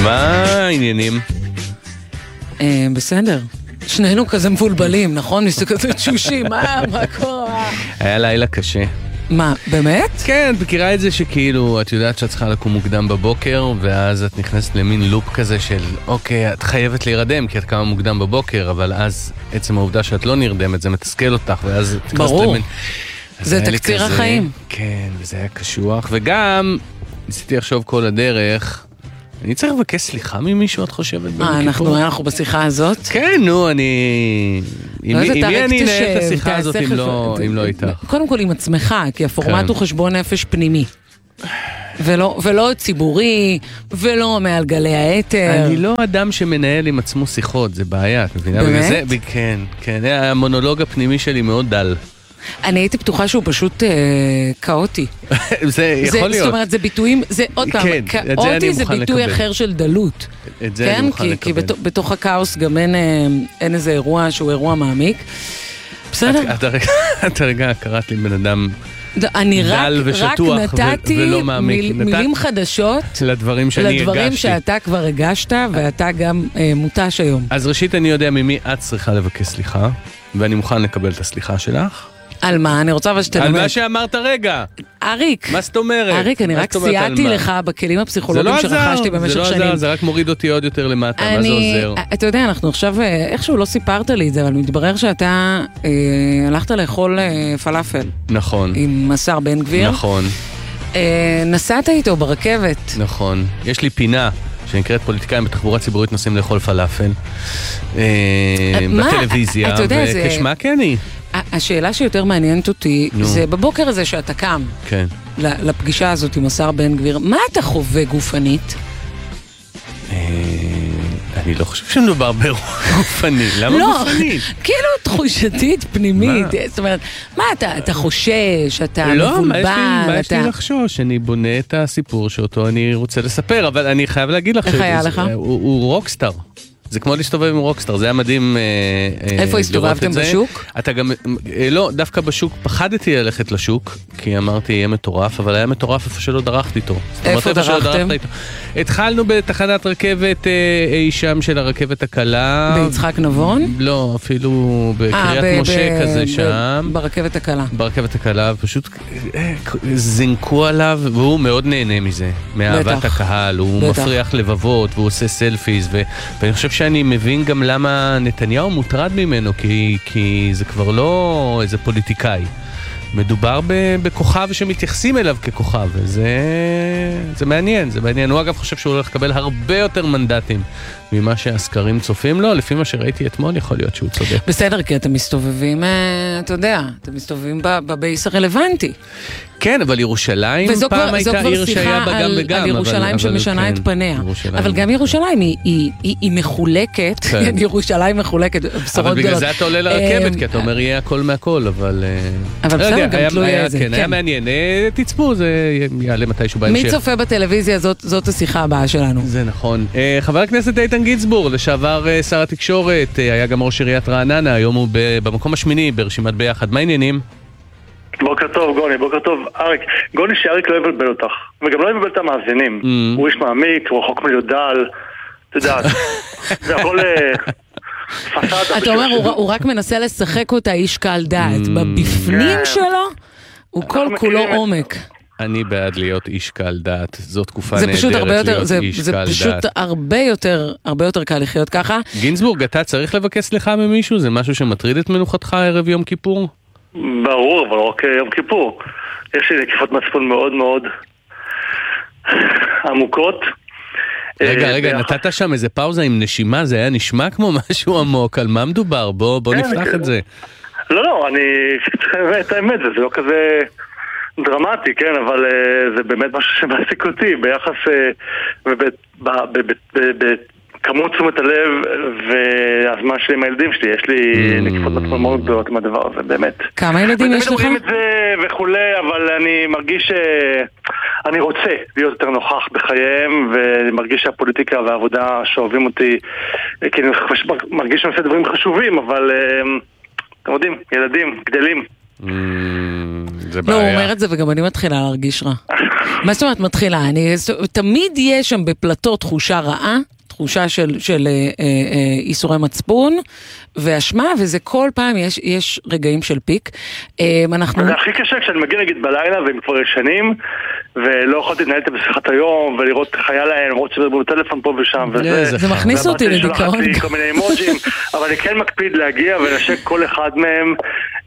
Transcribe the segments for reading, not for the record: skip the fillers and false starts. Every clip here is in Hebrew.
מה העניינים? בסדר. שנינו כזה מבולבלים, נכון? כזה תשושים, מה קורה? היה לילה קשה. מה, באמת? כן, מכירה את זה שכאילו, את יודעת שאת צריכה לקום מוקדם בבוקר, ואז את נכנסת למין לופ כזה של, אוקיי, את חייבת להירדם, כי את קמה מוקדם בבוקר, אבל אז עצם העובדה שאת לא נרדמת, זה מתסכל אותך, ואז את נכנסת למין... זה תקציר החיים. כן, וזה היה קשוח, וגם, ניסיתי לחשוב כל הדרך... אני צריך לבקש סליחה ממישהו, את חושבת? אנחנו בשיחה הזאת? כן, נו, עם מי אני אנהל את השיחה הזאת אם לא איתך? קודם כל עם עצמך, כי הפורמט הוא חשבון נפש פנימי. ולא ציבורי, ולא מעל גלי האתר. אני לא אדם שמנהל עם עצמו שיחות, זה בעיה, את מבינה? באמת? כן, המונולוג הפנימי שלי מאוד דל. אני הייתי בטוחה שהוא פשוט כאוטי. זה יכול להיות. זאת אומרת, זה ביטויים, זה עוד פעם, כאוטי זה ביטוי אחר של דלות. את זה אני מוכן לקבל. כי בתוך הכאוס גם אין איזה אירוע שהוא אירוע מעמיק. בסדר? את הרגע קראת לי בן אדם אני דל ושטוח ולא מעמיק. נתתי מילים חדשות לדברים שאני הגשתי. לדברים שאתה כבר הגשת ואתה גם מוטש היום. אז ראשית אני יודע ממי את צריכה לבקש סליחה, ואני מוכן לקבל את הסליחה שלך. על מה? אני רוצה שתלמד. על מה שאמרת רגע. אריק. מה זאת אומרת? אריק, אני רק סייעתי לך בכלים הפסיכולוגיים שרכשתי במשך שנים. זה לא עזר, זה רק מוריד אותי עוד יותר למטה. מה זה עוזר? אתה יודע, אנחנו עכשיו, איכשהו לא סיפרת לי את זה, אבל מתברר שאתה הלכת לאכול פלאפל. נכון. עם השר בן גביר. נכון. נסעת איתו ברכבת. נכון. יש לי פינה שנקראת פוליטיקאים בתחבורה ציבורית נוסעים לאכול פלאפל. בטלוויזיה. וכשמה כן היא. השאלה שיותר מעניינת אותי, זה בבוקר הזה שאתה קם, כן. לפגישה הזאת עם השר בן גביר, מה אתה חווה גופנית? אני לא חושב שמדובר באירוע גופני, למה גופנית? כאילו תחושתית, פנימית, זאת אומרת, מה אתה חושש, אתה מבולבל? לא, מה יש לי לחשוש? אני בונה את הסיפור שאותו אני רוצה לספר, אבל אני חייב להגיד לך שהוא רוקסטאר. זה כמו להסתובב עם רוקסטאר, זה היה מדהים לראות את זה. איפה הסתובבתם בשוק? אתה גם, לא, דווקא בשוק, פחדתי ללכת לשוק, כי אמרתי, יהיה מטורף, אבל היה מטורף איפה שלא דרכתי איתו. איפה דרכתם? התחלנו בתחנת רכבת אי שם של הרכבת הקלה. ביצחק נבון? לא, אפילו בקריית משה כזה שם. ברכבת הקלה. ברכבת הקלה, פשוט זינקו עליו, והוא מאוד נהנה מזה, מאהבת הקהל, הוא מפריח לבבות, והוא עושה סלפיז, ואני חושב שאני מבין גם למה נתניהו מוטרד ממנו, כי זה כבר לא איזה פוליטיקאי. מדובר בכוכב שמתייחסים אליו ככוכב, וזה מעניין, זה מעניין. הוא אגב חושב שהוא הולך לקבל הרבה יותר מנדטים ממה שהסקרים צופים לו, לפי מה שראיתי אתמול יכול להיות שהוא צודק. בסדר, כי אתם מסתובבים, אתה יודע, אתם מסתובבים בבייס הרלוונטי. כן, אבל ירושלים פעם הייתה עיר שהיה בה גם וגם. על ירושלים שמשנה את פניה. אבל גם ירושלים היא מחולקת, ירושלים מחולקת, בשורות גדולות. אבל בגלל זה אתה עולה לרכבת, כי אתה אומר יהיה הכל מהכל, אבל בסדר, גם תלוי איזה. כן, היה מעניין, תצפו, זה יעלה מתישהו בהמשך. מי צופה בטלוויזיה, זאת השיחה הבאה שלנו. זה נכון. חבר הכנסת איתן גינזבורג, לשעבר שר התקשורת, היה גם ראש עיריית רעננה, היום הוא במקום השמיני ברשימת ביחד. מה העניינים? בוקר טוב גוני, בוקר טוב אריק. גוני שאריק לא יבלבל אותך, וגם לא יבלבל את המאזינים. הוא איש מעמיק, הוא רחוק מיודל, אתה יודע, זה יכול פסאדה. אתה אומר, הוא רק מנסה לשחק אותה איש קהל דעת, בבפנים שלו הוא כל כולו עומק. אני בעד להיות איש קהל דעת, זו תקופה נהדרת להיות איש קהל דעת. זה פשוט הרבה יותר קל לחיות ככה. גינזבורג, אתה צריך לבקש סליחה ממישהו? זה משהו שמטריד את מנוחתך ערב יום כיפור? ברור, אבל לא רק יום כיפור. יש לי נקיפות מצפון מאוד מאוד עמוקות. רגע, נתת שם איזה פאוזה עם נשימה, זה היה נשמע כמו משהו עמוק, על מה מדובר? בוא נפתח את זה. לא, אני צריך את האמת, זה לא כזה דרמטי, כן, אבל זה באמת משהו שמעסיק אותי ביחס כמות תשומת הלב והזמן שלי עם הילדים שלי, יש לי נקיפות מצפון מאוד גדולות עם הדבר הזה, באמת. כמה ילדים יש לך? רואים את זה וכולי, אבל אני מרגיש אני רוצה להיות יותר נוכח בחייהם, ואני מרגיש שהפוליטיקה והעבודה שאוהבים אותי, כי אני מרגיש שאני עושה דברים חשובים, אבל אתם יודעים, ילדים, גדלים. זה בעיה. לא, הוא אומר את זה וגם אני מתחילה להרגיש רע. מה זאת אומרת מתחילה? תמיד יש שם בפלטות תחושה רעה, תחושה של איסורי מצפון והשמה, וזה כל פעם יש רגעים של פיק. זה הכי קשה כשאני מגיע נגיד בלילה והם כבר ישנים, ולא יכולתי לנהל את בשיחת היום ולראות חיה להם, למרות שבאו בטלפון פה ושם, זה מכניס אותי לדיכאון. כל מיני אימוג'ים, אבל אני כן מקפיד להגיע ולנשק כל אחד מהם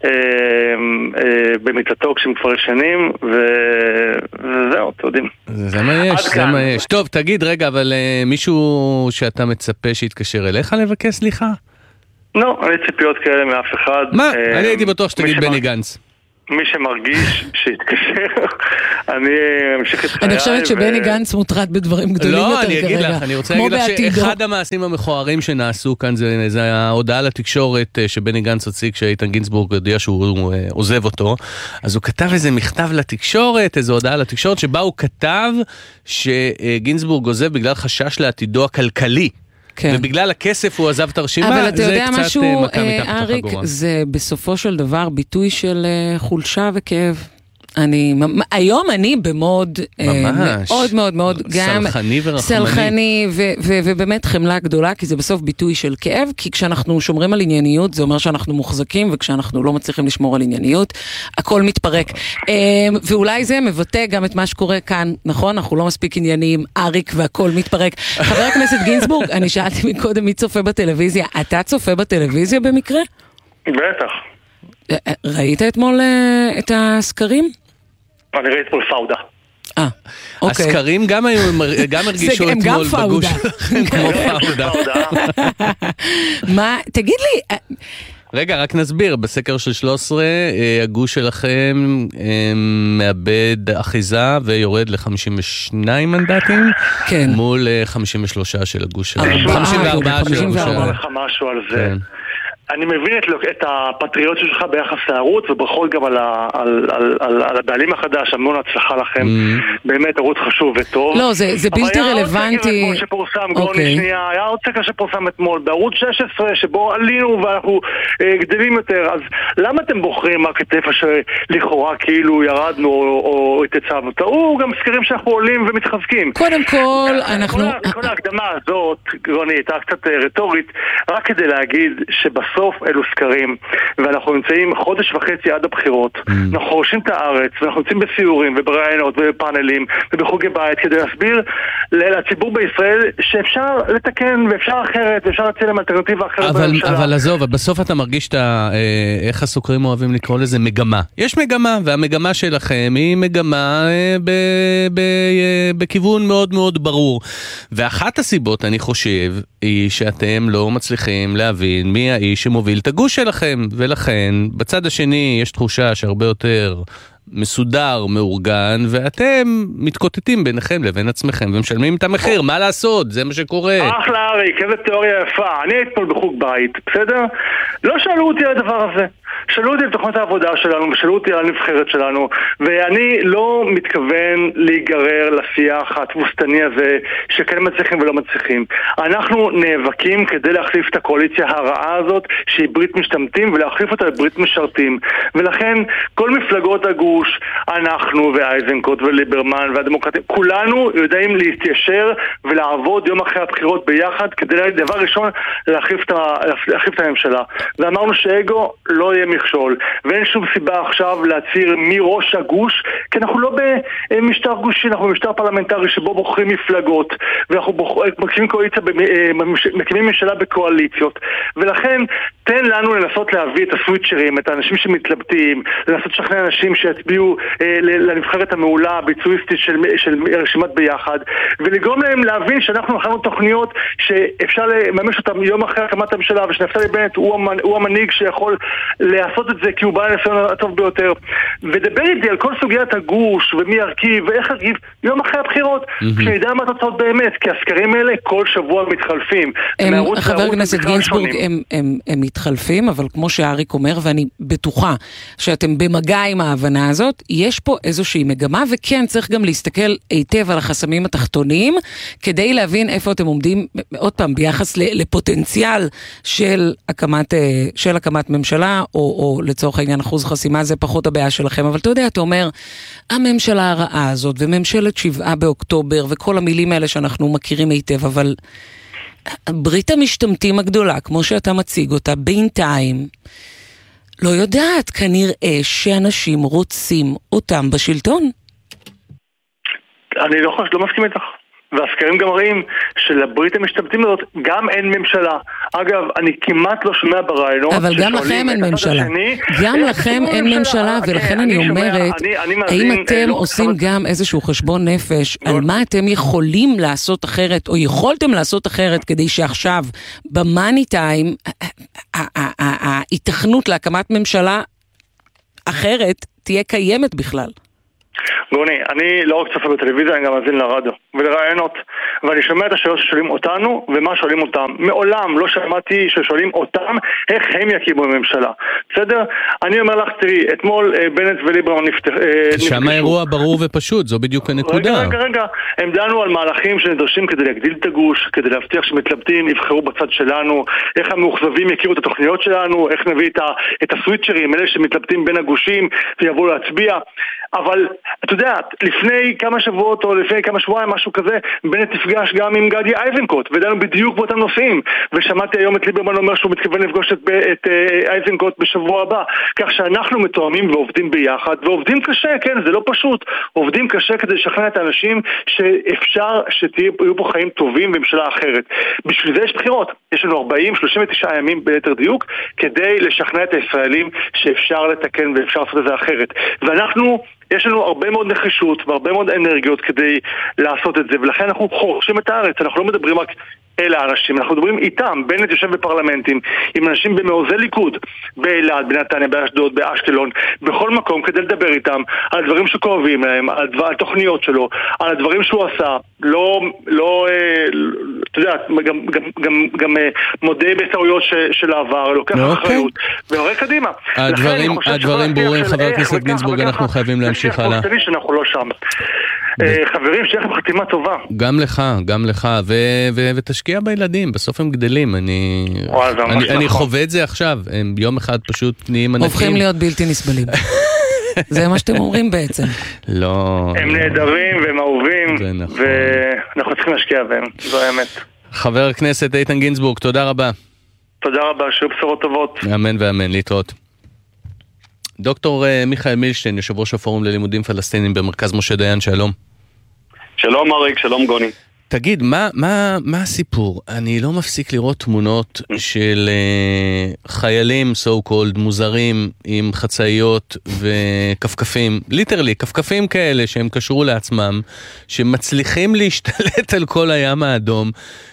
במיטתו כשהם כבר ישנים, וזהו, אתם יודעים. זה מה יש, זה מה יש. טוב, תגיד רגע, אבל מישהו שאתה מצפה שיתקשר אליך לבקש סליחה? לא, אין לי ציפיות כאלה מאף אחד. מה? אני הייתי בטוח שתגיד בני גנץ. מי שמרגיש שיתקשר, אני אמשיך את חיי. אני חושבת שבני גנץ מוטרד בדברים גדולים יותר כרגע. לא, אני אגיד לך, אני רוצה להגיד לך שאחד המעשים המכוערים שנעשו כאן זה ההודעה לתקשורת שבני גנץ הוציא כשאיתן גינזבורג הודיע שהוא עוזב אותו, אז הוא כתב איזה מכתב לתקשורת, איזו הודעה לתקשורת שבה הוא כתב שגינזבורג עוזב בגלל חשש לעתידו הכלכלי. כן. ובגלל הכסף הוא עזב את הרשימה, אבל אתה יודע קצת משהו, מכה מתחת אריק, החגורה. זה בסופו של דבר ביטוי של חולשה וכאב. היום אני במוד מאוד מאוד מאוד גם סלחני ורחמני. סלחני ובאמת חמלה גדולה, כי זה בסוף ביטוי של כאב, כי כשאנחנו שומרים על ענייניות זה אומר שאנחנו מוחזקים, וכשאנחנו לא מצליחים לשמור על ענייניות הכל מתפרק, ואולי זה מבטא גם את מה שקורה כאן, נכון? אנחנו לא מספיק ענייניים, אריק, והכל מתפרק. חבר הכנסת גינזבורג, אני שאלתי מקודם מי צופה בטלוויזיה, אתה צופה בטלוויזיה במקרה? בטח. ראית אתמול את הסקרים? אני ראיתי אתמול פאודה. אוקיי. הסקרים גם הרגישו אתמול בגוש כמו פאודה. מה, תגיד לי... רגע, רק נסביר, בסקר של 13, הגוש שלכם מאבד אחיזה ויורד ל-52 מנדטים, כן. מול 53 של הגוש שלכם. 54 של הגוש שלכם. אני לך משהו על זה. אני מבין את הפטריוטיות שלך ביחס לערוץ, וברכות גם על הבעלים החדש, המון הצלחה לכם, באמת ערוץ חשוב וטוב. לא, זה בלתי רלוונטי. אבל היה עוד סקר שפורסם, גוני שנייה, היה עוד סקר שפורסם אתמול, בערוץ 16, שבו עלינו ואנחנו גדלים יותר, אז למה אתם בוחרים רק את איפה שלכאורה כאילו ירדנו או התצבנו? תראו גם סקרים שאנחנו עולים ומתחזקים. קודם כל, אנחנו... כל ההקדמה הזאת, גוני, הייתה קצת רטורית, רק כדי להגיד בסוף אלו סקרים, ואנחנו נמצאים חודש וחצי עד הבחירות, אנחנו חורשים את הארץ, ואנחנו נמצאים בסיורים וברעיונות ובפאנלים ובחוגי בית כדי להסביר לציבור בישראל שאפשר לתקן ואפשר אחרת ואפשר להציע להם אלטרנטיבה אחרת בממשלה. אבל עזוב, בסוף אתה מרגיש איך הסוקרים אוהבים לקרוא לזה מגמה. יש מגמה, והמגמה שלכם היא מגמה בכיוון מאוד מאוד ברור. ואחת הסיבות, אני חושב, היא שאתם לא מצליחים להבין מי האיש שמוביל את הגוש שלכם, ולכן בצד השני יש תחושה שהרבה יותר מסודר, מאורגן, ואתם מתקוטטים ביניכם לבין עצמכם ומשלמים את המחיר, מה לעשות? זה מה שקורה. אחלה אריק, איזה תיאוריה יפה. אני אתמול בחוג בית, בסדר? לא שאלו אותי על הדבר הזה. שאלו אותי על תוכנית העבודה שלנו, ושאלו אותי על הנבחרת שלנו, ואני לא מתכוון להיגרר לשיח התבוסתני הזה, שכן מצליחים ולא מצליחים. אנחנו נאבקים כדי להחליף את הקואליציה הרעה הזאת, שהיא ברית משתמטים, ולהחליף אותה לברית משרתים. ולכן, כל מפלגות הגוש, אנחנו ואייזנקוט וליברמן והדמוקרטים, כולנו יודעים להתיישר ולעבוד יום אחרי הבחירות ביחד, כדי דבר ראשון להחליף את הממשלה. ואמרנו שאגו לא יהיה מכשול, ואין שום סיבה עכשיו להצהיר מראש הגוש, כי אנחנו לא במשטר גושי, אנחנו במשטר פרלמנטרי שבו בוחרים מפלגות, ואנחנו מקימים קואליציה, מקימים ממשלה בקואליציות, ולכן תן לנו לנסות להביא את הסוויצ'רים, את האנשים שמתלבטים, לנסות לשכנע אנשים שיצביעו לנבחרת המעולה הביצועיסטית של רשימת ביחד, ולגרום להם להבין שאנחנו הכנו תוכניות שאפשר לממש אותם יום אחרי הקמת הממשלה, ושנפתלי בנט הוא המנהיג שיכול לעשות את זה כי הוא בא לניסיון הטוב ביותר. ודבר איתי על כל סוגיית הגוש ומי ירכיב ואיך ירכיב יום אחרי הבחירות, כשנדע מה התוצאות באמת, כי הסקרים האלה כל שבוע מתחלפים. חבר הכנסת גינזבורג, הם מתחלפים, אבל כמו שאריק אומר, ואני בטוחה שאתם במגע עם ההבנה הזאת, יש פה איזושהי מגמה, וכן צריך גם להסתכל היטב על החסמים התחתוניים, כדי להבין איפה אתם עומדים, עוד פעם, ביחס לפוטנציאל של הקמת ממשלה, או לצורך העניין אחוז חסימה, זה פחות הבעיה שלכם, אבל אתה יודע, אתה אומר, הממשלה הרעה הזאת, וממשלת 7 באוקטובר, וכל המילים האלה שאנחנו מכירים היטב, אבל ברית המשתמטים הגדולה, כמו שאתה מציג אותה, בינתיים, לא יודעת, כנראה שאנשים רוצים אותם בשלטון. אני לא מסכים איתך. והסקרים גם רואים שלברית המשתמטים הזאת גם אין ממשלה. אגב, אני כמעט לא שומע ברעיונות. אבל גם לכם אין ממשלה. גם לכם אין ממשלה, ולכן אני אומרת, האם אתם עושים גם איזשהו חשבון נפש על מה אתם יכולים לעשות אחרת, או יכולתם לעשות אחרת, כדי שעכשיו, במאני טיים, ההיתכנות להקמת ממשלה אחרת תהיה קיימת בכלל. גוני, אני לא רק צופה בטלוויזיה, אני גם מאזין לרדיו ולרעיונות, ואני שומע את השאלות ששואלים אותנו ומה שואלים אותם. מעולם לא שמעתי ששואלים אותם איך הם יקימו בממשלה. בסדר? אני אומר לך, תראי, אתמול בנט וליברמן נפתחו. שם האירוע ברור ופשוט, זו בדיוק הנקודה. רגע, הם דנו על מהלכים שנדרשים כדי להגדיל את הגוש, כדי להבטיח שמתלבטים יבחרו בצד שלנו, איך המאוכזבים יכירו את התוכניות שלנו, איך נביא את הסוויצ'רים, אלה שמתלבטים בין הגושים ויבואו להצביע. אבל אתה יודע, לפני כמה שבועות או לפני כמה שבועיים, משהו כזה, בנט נפגש גם עם גדי איזנקוט, ודנו בדיוק באותם נושאים, ושמעתי היום את ליברמן אומר שהוא מתכוון לפגוש את איזנקוט בשבוע הבא, כך שאנחנו מתואמים ועובדים ביחד, ועובדים קשה, כן, זה לא פשוט, עובדים קשה כדי לשכנע את האנשים שאפשר שיהיו פה חיים טובים בממשלה אחרת. בשביל זה יש בחירות, יש לנו 39 ימים ביתר דיוק, כדי לשכנע את הישראלים שאפשר לתקן ואפשר לעשות את זה אחרת. ואנחנו יש לנו הרבה מאוד נחישות והרבה מאוד אנרגיות כדי לעשות את זה, ולכן אנחנו חורשים את הארץ, אנחנו לא מדברים רק אל האנשים, אנחנו מדברים איתם. בנט יושב בפרלמנטים עם אנשים במעוזי ליכוד, באילת, בנתניה, באשדוד, באשקלון, בכל מקום, כדי לדבר איתם על הדברים שכואבים להם, על התוכניות שלו, על הדברים שהוא עשה. אתה יודע, גם מודה בטעויות של העבר, לוקח אחריות והורה קדימה. הדברים ברורים, חבר הכנסת גינזבורג, אנחנו חייבים להמשיך הלאה. שאנחנו לא שם. חברים, שיהיה לכם חתימה טובה. גם לך, ותשקיע בילדים, בסוף הם גדלים. אני חווה את זה עכשיו, הם יום אחד פשוט נהיים ענקים. הופכים להיות בלתי נסבלים. זה מה שאתם אומרים בעצם. לא. הם נהדרים והם אהובים, ואנחנו צריכים להשקיע בהם, זו האמת. חבר הכנסת איתן גינזבורג, תודה רבה. תודה רבה, שיהיו בשורות טובות. אמן ואמן, להתראות. דוקטור מיכאל מילשטיין, יושב ראש הפורום ללימודים פלסטינים במרכז משה דיין, שלום. שלום אריק, שלום גוני. תגיד, מה הסיפור? אני לא מפסיק לראות תמונות של חיילים so called מוזרים עם חצאיות וכפכפים, ליטרלי, כפכפים כאלה שהם קשרו לעצמם, שמצליחים להשתלט על כל הים האדום,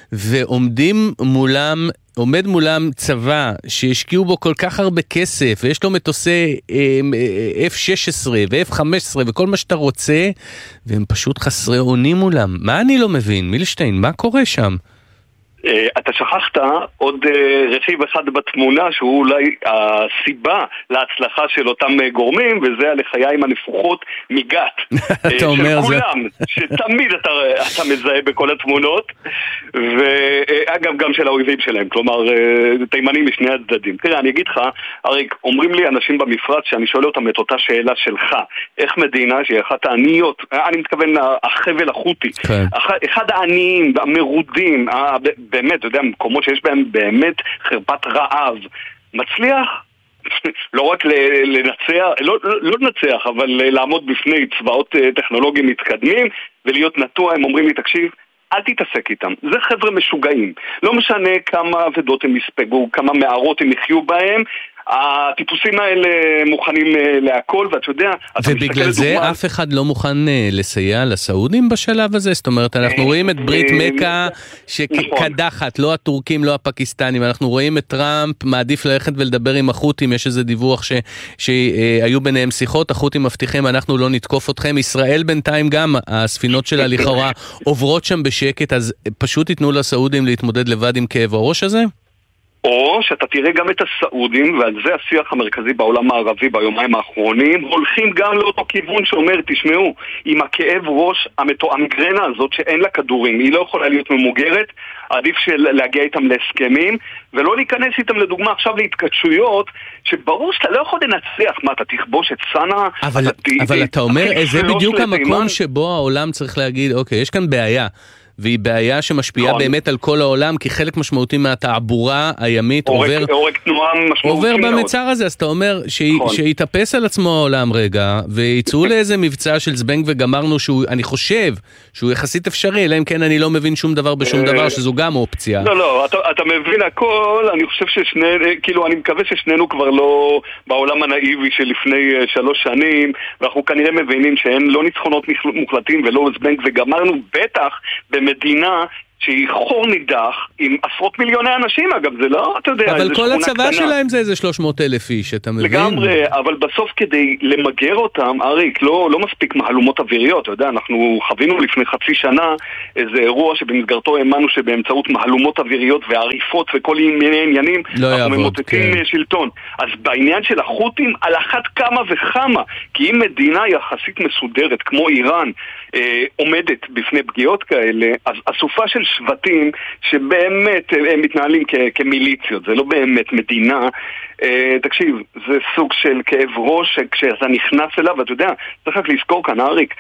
עומד מולם צבא שהשקיעו בו כל כך הרבה כסף, ויש לו מטוסי F-16 ו-F-15 וכל מה שאתה רוצה, והם פשוט חסרי אונים מולם. מה אני לא מבין? מילשטיין, מה קורה שם? אתה שכחת עוד רכיב אחד בתמונה שהוא אולי הסיבה להצלחה של אותם גורמים, וזה הלחיים הנפוחות מגת. אתה אומר זה. של כולם, שתמיד אתה מזהה בכל התמונות, ואגב גם של האויבים שלהם, כלומר תימנים משני הצדדים. תראה, אני אגיד לך, אריק, אומרים לי אנשים במפרץ שאני שואל אותם את אותה שאלה שלך, איך מדינה שהיא אחת העניות, אני מתכוון החבל החוטי, אחד העניים, המרודים, באמת, אתה יודע, מקומות שיש בהם באמת חרפת רעב, מצליח לא רק לנצח, לא לנצח, אבל לעמוד בפני צבאות טכנולוגיים מתקדמים ולהיות נטוע. הם אומרים לי, תקשיב, אל תתעסק איתם, זה חבר'ה משוגעים, לא משנה כמה עבדות הם יספגו, כמה מערות הם יחיו בהם, הטיפוסים האלה מוכנים להכל, ואתה יודע, ובגלל זה אף אחד לא מוכן לסייע לסעודים בשלב הזה. זאת אומרת, אנחנו רואים את ברית מקה שקדחת, לא הטורקים, לא הפקיסטנים, אנחנו רואים את טראמפ מעדיף ללכת ולדבר עם החות'ים. יש איזה דיווח שהיו ביניהם שיחות, החות'ים מבטיחים אנחנו לא נתקוף אתכם. ישראל בינתיים גם, הספינות שלה לכאורה עוברות שם בשקט, אז פשוט ייתנו לסעודים להתמודד לבד עם כאב הראש הזה? או שאתה תראה גם את הסעודים, ועל זה השיח המרכזי בעולם הערבי ביומיים האחרונים, הולכים גם לאותו כיוון שאומר, תשמעו, עם הכאב ראש, המגרנה הזאת שאין לה כדורים, היא לא יכולה להיות ממוגרת, עדיף להגיע איתם להסכמים, ולא להיכנס איתם לדוגמה עכשיו להתקדשויות, שברור שאתה לא יכול לנצח, מה, אתה תכבוש את סנה? אבל אתה אומר, זה בדיוק המקום שבו העולם צריך להגיד, אוקיי, יש כאן בעיה. והיא בעיה שמשפיעה באמת על כל העולם, כי חלק משמעותי מהתעבורה הימית עובר במצר הזה, אז אתה אומר שיתאפס על עצמו העולם רגע, ויצאו לאיזה מבצע של זבנג וגמרנו, אני חושב שהוא יחסית אפשרי, אלא אם כן אני לא מבין שום דבר בשום דבר, שזו גם אופציה. לא, אתה מבין הכל, אני חושב כאילו אני מקווה ששנינו כבר לא בעולם הנאיבי שלפני 3 שנים, ואנחנו כנראה מבינים שאין לא ניצחונות מוחלטים ולא זבנג וגמרנו, בטח במדינה שהיא חור נידח עם עשרות מיליוני אנשים, אגב, זה לא, אתה יודע, אבל כל הצבא שלהם זה איזה 300,000 איש, אתה מבין? לגמרי, אבל בסוף כדי למגר אותם, אריק, לא מספיק מהלומות אוויריות, אתה יודע, אנחנו חווינו לפני חצי שנה איזה אירוע שבמסגרתו האמנו שבאמצעות מהלומות אוויריות ועריפות וכל מיני עניינים, אנחנו ממוטטים שלטון. אז בעניין של החות'ים, על אחת כמה וכמה, כי אם מדינה יחסית מסודרת, כמו איראן, עומדת בפני פגיעות כאלה, אז הסופה של שבטים שבאמת הם מתנהלים כמיליציות, זה לא באמת מדינה. תקשיב, זה סוג של כאב ראש כשאתה נכנס אליו, ואתה יודע, צריך רק לזכור כאן, אריק,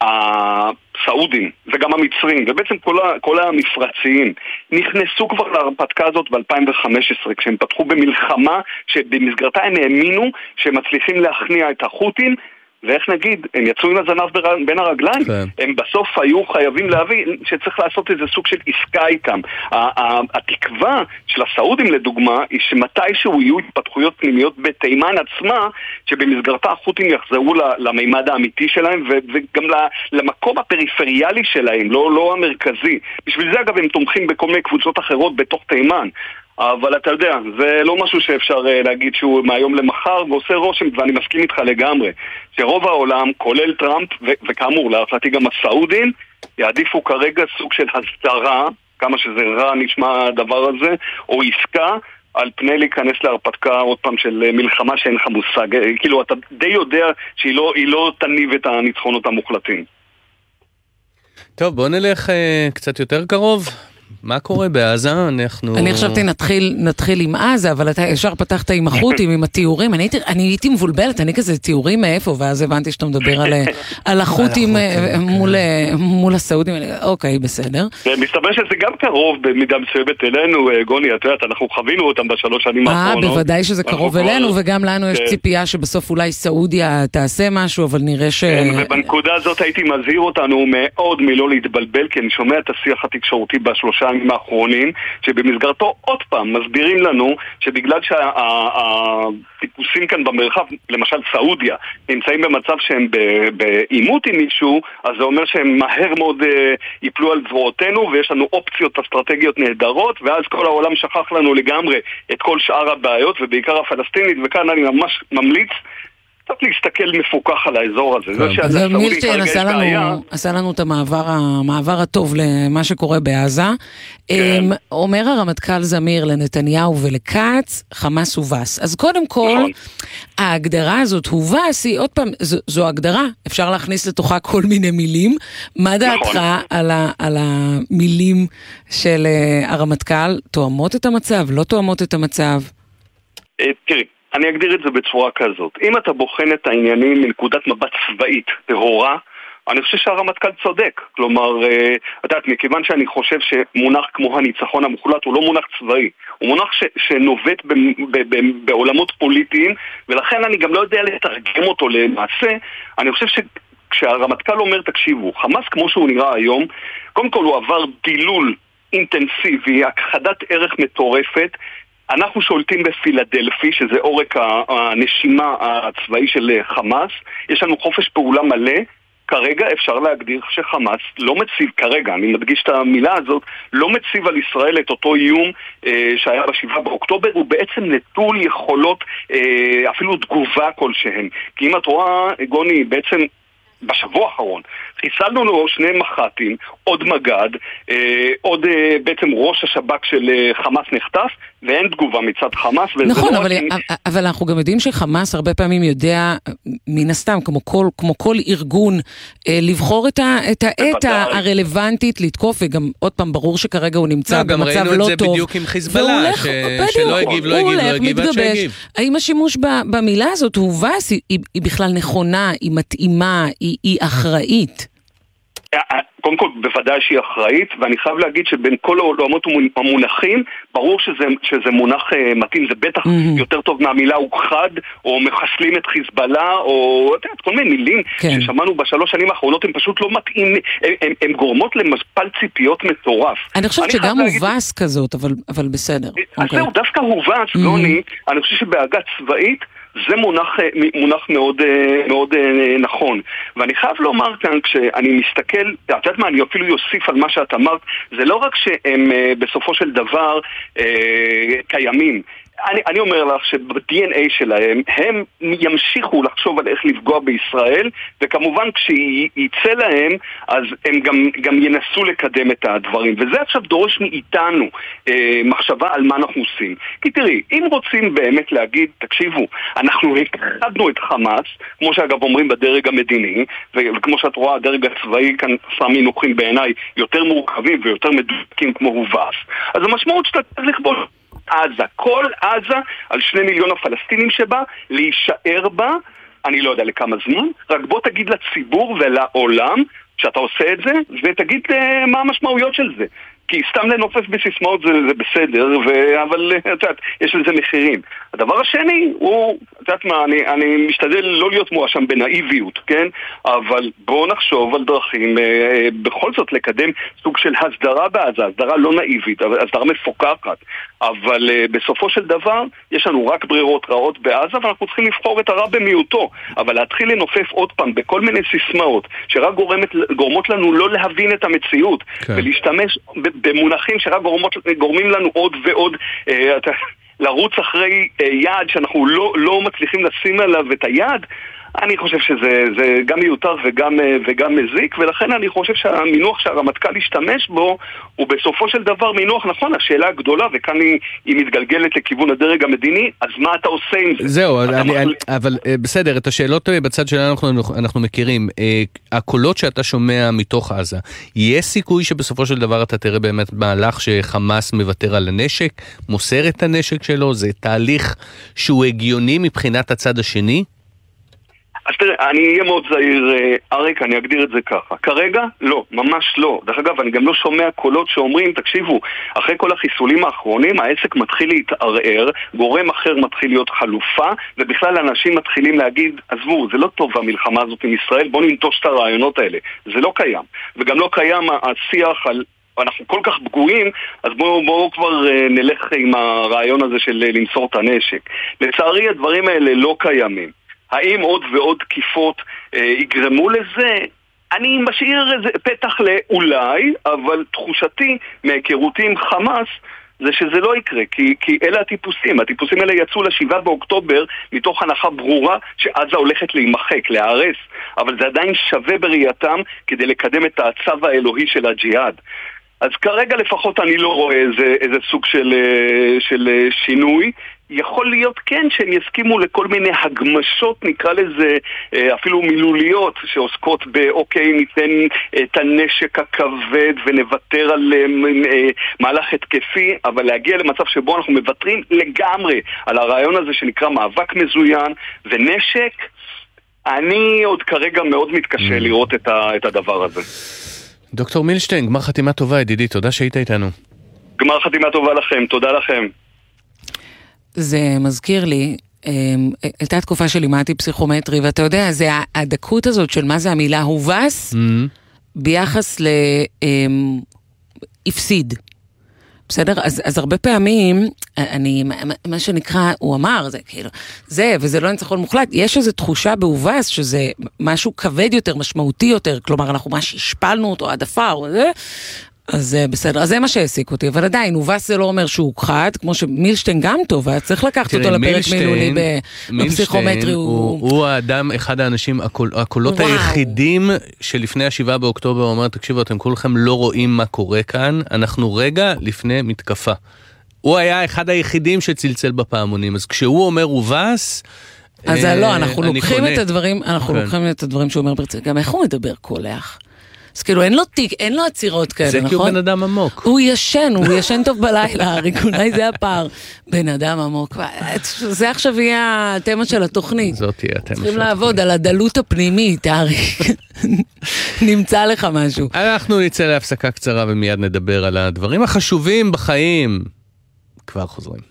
הסעודים וגם המצרים ובעצם כל המפרציים נכנסו כבר להרפתקה הזאת ב-2015 כשהם פתחו במלחמה שבמסגרתה הם האמינו שהם מצליחים להכניע את החות'ים, ואיך נגיד, הם יצאו עם הזנב בין הרגליים, הם בסוף היו חייבים להבין שצריך לעשות איזה סוג של עסקה איתם. התקווה של הסעודים לדוגמה, היא שמתישהו יהיו התפתחויות פנימיות בתימן עצמה, שבמסגרתה החות'ים יחזרו למימד האמיתי שלהם, וגם למקום הפריפריאלי שלהם, לא המרכזי. בשביל זה אגב הם תומכים בכל מיני קבוצות אחרות בתוך תימן. אבל אתה יודע, זה לא משהו שאפשר להגיד שהוא מהיום למחר, ועושה רושם, ואני מסכים איתך לגמרי, שרוב העולם, כולל טראמפ, וכאמור, להחלטי גם הסעודים, יעדיפו כרגע סוג של הסדרה, כמה שזה רע נשמע הדבר הזה, או עסקה, על פני להיכנס להרפתקה עוד פעם של מלחמה שאין לך מושג. כאילו, אתה די יודע שהיא לא תניב את הניצחונות המוחלטים. טוב, בוא נלך קצת יותר קרוב. מה קורה בעזה? אני חשבתי נתחיל עם עזה, אבל אתה ישר פתחת עם החות'ים, עם התיאורים. אני הייתי מבולבלת, אני כזה תיאורים מאיפה, ואז הבנתי שאתה מדבר על החות'ים מול הסעודים. אוקיי, בסדר. מסתבר שזה גם קרוב במידה מסוימת אלינו, גוני, את יודעת, אנחנו חווינו אותם בשלוש שנים האחרונות. בוודאי שזה קרוב אלינו, וגם לנו יש ציפייה שבסוף אולי סעודיה תעשה משהו, אבל נראה ש... ובנקודה הזאת הייתי מזהיר אותנו מאוד מלא להתבלבל, כי אני שומע את השיח התקשורתי בשלושה הימים האחרונים, שבמסגרתו עוד פעם מסבירים לנו שבגלל שהטיפוסים כאן במרחב, למשל סעודיה, נמצאים במצב שהם בעימות עם מישהו, אז זה אומר שהם מהר מאוד ייפלו על זרועותינו, ויש לנו אופציות אסטרטגיות נהדרות, ואז כל העולם שכח לנו לגמרי את כל שאר הבעיות, ובעיקר הפלסטינית, וכאן אני ממש ממליץ קצת להסתכל מפוקח על האזור הזה. זה מילטון עשה לנו את המעבר הטוב למה שקורה בעזה. אומר הרמטכ"ל זמיר לנתניהו ולקץ, חמאס הובס. אז קודם כל, ההגדרה הזאת הובס היא, עוד פעם, זו הגדרה, אפשר להכניס לתוכה כל מיני מילים. מה דעתך על המילים של הרמטכ"ל? תואמות את המצב? לא תואמות את המצב? תראי, אני אגדיר את זה בצורה כזאת. אם אתה בוחן את העניינים מנקודת מבט צבאית טהורה, אני חושב שהרמטכ"ל צודק. כלומר, את יודעת, מכיוון שאני חושב שמונח כמו הניצחון המוחלט הוא לא מונח צבאי, הוא מונח שנובט בעולמות פוליטיים, ולכן אני גם לא יודע לתרגם אותו למעשה. אני חושב שכשהרמטכ"ל אומר, תקשיבו, חמאס כמו שהוא נראה היום, קודם כל הוא עבר דילול אינטנסיבי, הכחדת ערך מטורפת, אנחנו שולטים בפילדלפי, שזה עורק הנשימה הצבאי של חמאס. יש לנו חופש פעולה מלא. כרגע אפשר להגדיר שחמאס לא מציב, כרגע, אני מדגיש את המילה הזאת, לא מציב על ישראל את אותו איום שהיה ב7 באוקטובר, הוא בעצם נטול יכולות, אפילו תגובה כלשהן. כי אם את רואה, גוני, בעצם בשבוע האחרון, חיסלנו לו 2 מח"טים, עוד מג"ד, עוד בעצם ראש השב"כ של חמאס נחטף, ואין תגובה מצד חמאס. נכון, אבל אנחנו גם יודעים שחמאס הרבה פעמים יודע, מן הסתם, כמו כל ארגון, לבחור את העת הרלוונטית לתקוף, וגם עוד פעם ברור שכרגע הוא נמצא במצב לא טוב. גם ראינו את זה בדיוק עם חיזבאללה, שלא הגיב, לא הגיב, עד שהגיב. האם השימוש במילה הזאת, הובס, היא בכלל נכונה, היא מתאימה, היא אחראית? קודם כל, בוודאי שהיא אחראית, ואני חייב להגיד שבין כל העולמות המונחים, ברור שזה מונח מתאים, זה בטח יותר טוב מהמילה הוכחד, או מחסלים את חיזבאללה, או כל מיני מילים ששמענו בשלוש שנים האחרונות, הם פשוט לא מתאים, הם גורמות למספל ציפיות מטורף. אני חושבת שגם הובס כזאת, אבל בסדר. אז זהו, דווקא הובס, גוני, אני חושב שבהגה צבאית, זה מונח מאוד, מאוד נכון. ואני חייב לומר כאן, כשאני מסתכל, את יודעת מה, אני אפילו יוסיף על מה שאת אמרת, זה לא רק שהם בסופו של דבר קיימים. אני אומר לך שב-DNA שלהם הם ימשיכו לחשוב על איך לפגוע בישראל, וכמובן כשיצא להם אז הם גם ינסו לקדם את הדברים, וזה עכשיו דורש מאיתנו מחשבה על מה אנחנו עושים. כי תראי, אם רוצים באמת להגיד, תקשיבו, אנחנו הקחדנו את חמאס, כמו שאגב אומרים בדרג המדיני, וכמו שאת רואה הדרג הצבאי כאן שם מינוחים בעיניי יותר מורכבים ויותר מדויקים כמו הובס, אז המשמעות שאתה צריך לכבוש עזה, כל עזה על 2 מיליון הפלסטינים שבה, להישאר בה, אני לא יודע לכמה זמן, רק בוא תגיד לציבור ולעולם שאתה עושה את זה, ותגיד מה המשמעויות של זה. כי סתם לנופף בסיסמאות זה בסדר, אבל יש לזה מחירים. הדבר השני הוא, אני משתדל לא להיות מואשם בנאיביות, כן? אבל בואו נחשוב על דרכים, בכל זאת לקדם סוג של הסדרה בעזה, הסדרה לא נאיבית, הסדרה מפוקחת. אבל בסופו של דבר יש לנו רק ברירות רעות בעזה, ואנחנו צריכים לבחור את הרע במיעוטו. אבל להתחיל לנופף עוד פעם בכל מיני סיסמאות, שרק גורמות לנו לא להבין את המציאות, ולהשתמש במונחים שרק גורמים לנו עוד ועוד לרוץ אחרי יעד שאנחנו לא מצליחים לשים עליו את היעד. אני חושב שזה גם מיותר וגם מזיק, ולכן אני חושב שהמינוח שהרמטכ"ל השתמש בו הוא בסופו של דבר מינוח נכון. השאלה הגדולה, וכאן היא מתגלגלת לכיוון הדרג המדיני, אז מה אתה עושה עם זה? זהו, אבל בסדר, את השאלות בצד שלנו אנחנו מכירים. הקולות שאתה שומע מתוך עזה, יש סיכוי שבסופו של דבר אתה תראה באמת מהלך שחמאס מוותר על הנשק, מוסר את הנשק שלו? זה תהליך שהוא הגיוני מבחינת הצד השני? אז תראה, אני אהיה מאוד זהיר, אריק, אני אגדיר את זה ככה. כרגע, לא, ממש לא. דרך אגב, אני גם לא שומע קולות שאומרים, תקשיבו, אחרי כל החיסולים האחרונים, העסק מתחיל להתערער, גורם אחר מתחיל להיות חלופה, ובכלל אנשים מתחילים להגיד, עזבו, זה לא טוב המלחמה הזאת עם ישראל, בואו ננטוש את הרעיונות האלה. זה לא קיים. וגם לא קיים השיח על... אנחנו כל כך פגועים, אז בואו כבר נלך עם הרעיון הזה של למסור את הנשק. לצערי, הדברים האלה לא קיימים. האם עוד ועוד תקיפות יגרמו לזה? אני משאיר איזה פתח לאולי, אבל תחושתי מהיכרותי עם חמאס זה שזה לא יקרה, כי אלה הטיפוסים. הטיפוסים האלה יצאו ל7 באוקטובר מתוך הנחה ברורה שעזה הולכת להימחק, להיהרס, אבל זה עדיין שווה בראייתם כדי לקדם את הצו האלוהי של הג'יהאד. אז כרגע לפחות אני לא רואה איזה סוג של שינוי. יכול להיות כן שהם יסכימו לכל מיני הגמשות, נקרא לזה אפילו מילוליות, שעוסקות באוקיי, ניתן את הנשק הכבד ונוותר על מהלך התקפי, אבל להגיע למצב שבו אנחנו מבטרים לגמרי על הרעיון הזה שנקרא מאבק מזוין ונשק, אני עוד כרגע מאוד מתקשה לראות את הדבר הזה. דוקטור מילשטיין, גמר חתימה טובה, ידידי, תודה שהיית איתנו. גמר חתימה טובה לכם, תודה לכם. זה מזכיר לי, הייתה תקופה שלימדתי פסיכומטרי, ואתה יודע, זה הדקות הזאת של מה זה המילה הובס, ביחס להפסיד. בסדר? אז הרבה פעמים, מה שנקרא, הוא אמר, זה כאילו, זה, וזה לא ניצחון מוחלט, יש איזו תחושה בהובס, שזה משהו כבד יותר, משמעותי יותר, כלומר, אנחנו ממש השפלנו אותו, העדפה, או זה, אז בסדר, אז זה מה שהעסיק אותי, אבל עדיין, הובס זה לא אומר שהוא הוכחד, כמו שמילשטיין גם טוב, היה צריך לקחת אותו לפרק מילולי בפסיכומטרי. הוא האדם, אחד האנשים, הקולות היחידים שלפני 7 באוקטובר, הוא אומר, תקשיבו, אתם כולכם לא רואים מה קורה כאן, אנחנו רגע לפני מתקפה. הוא היה אחד היחידים שצלצל בפעמונים, אז כשהוא אומר הובס, אז לא, אנחנו לוקחים את הדברים שהוא אומר ברצינות, גם איך הוא מדבר קולח? אז כאילו אין לו תיק, אין לו עצירות כאלה, נכון? זה כי הוא בן אדם עמוק. הוא ישן טוב בלילה, אולי זה הפער. בן אדם עמוק. זה עכשיו יהיה התמה של התוכנית. זאת תהיה התמה של התוכנית. צריכים לעבוד על הדלות הפנימית, אריק. נמצא לך משהו. אנחנו נצא להפסקה קצרה ומיד נדבר על הדברים החשובים בחיים. כבר חוזרים.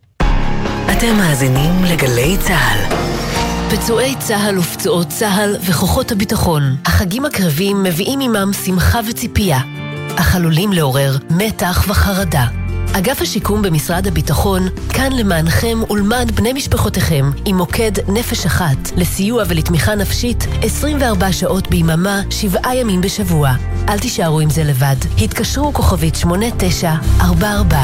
אתם מאזינים לגלי צהל. פצועי צהל ופצועות צהל וכוחות הביטחון. החגים הקרבים מביאים עמם שמחה וציפייה, אך עלולים לעורר מתח וחרדה. אגף השיקום במשרד הביטחון כאן למענכם ולמען בני משפחותיכם עם מוקד נפש אחת לסיוע ולתמיכה נפשית 24 שעות ביממה 7 ימים בשבוע. אל תישארו עם זה לבד. התקשרו כוכבית 8944.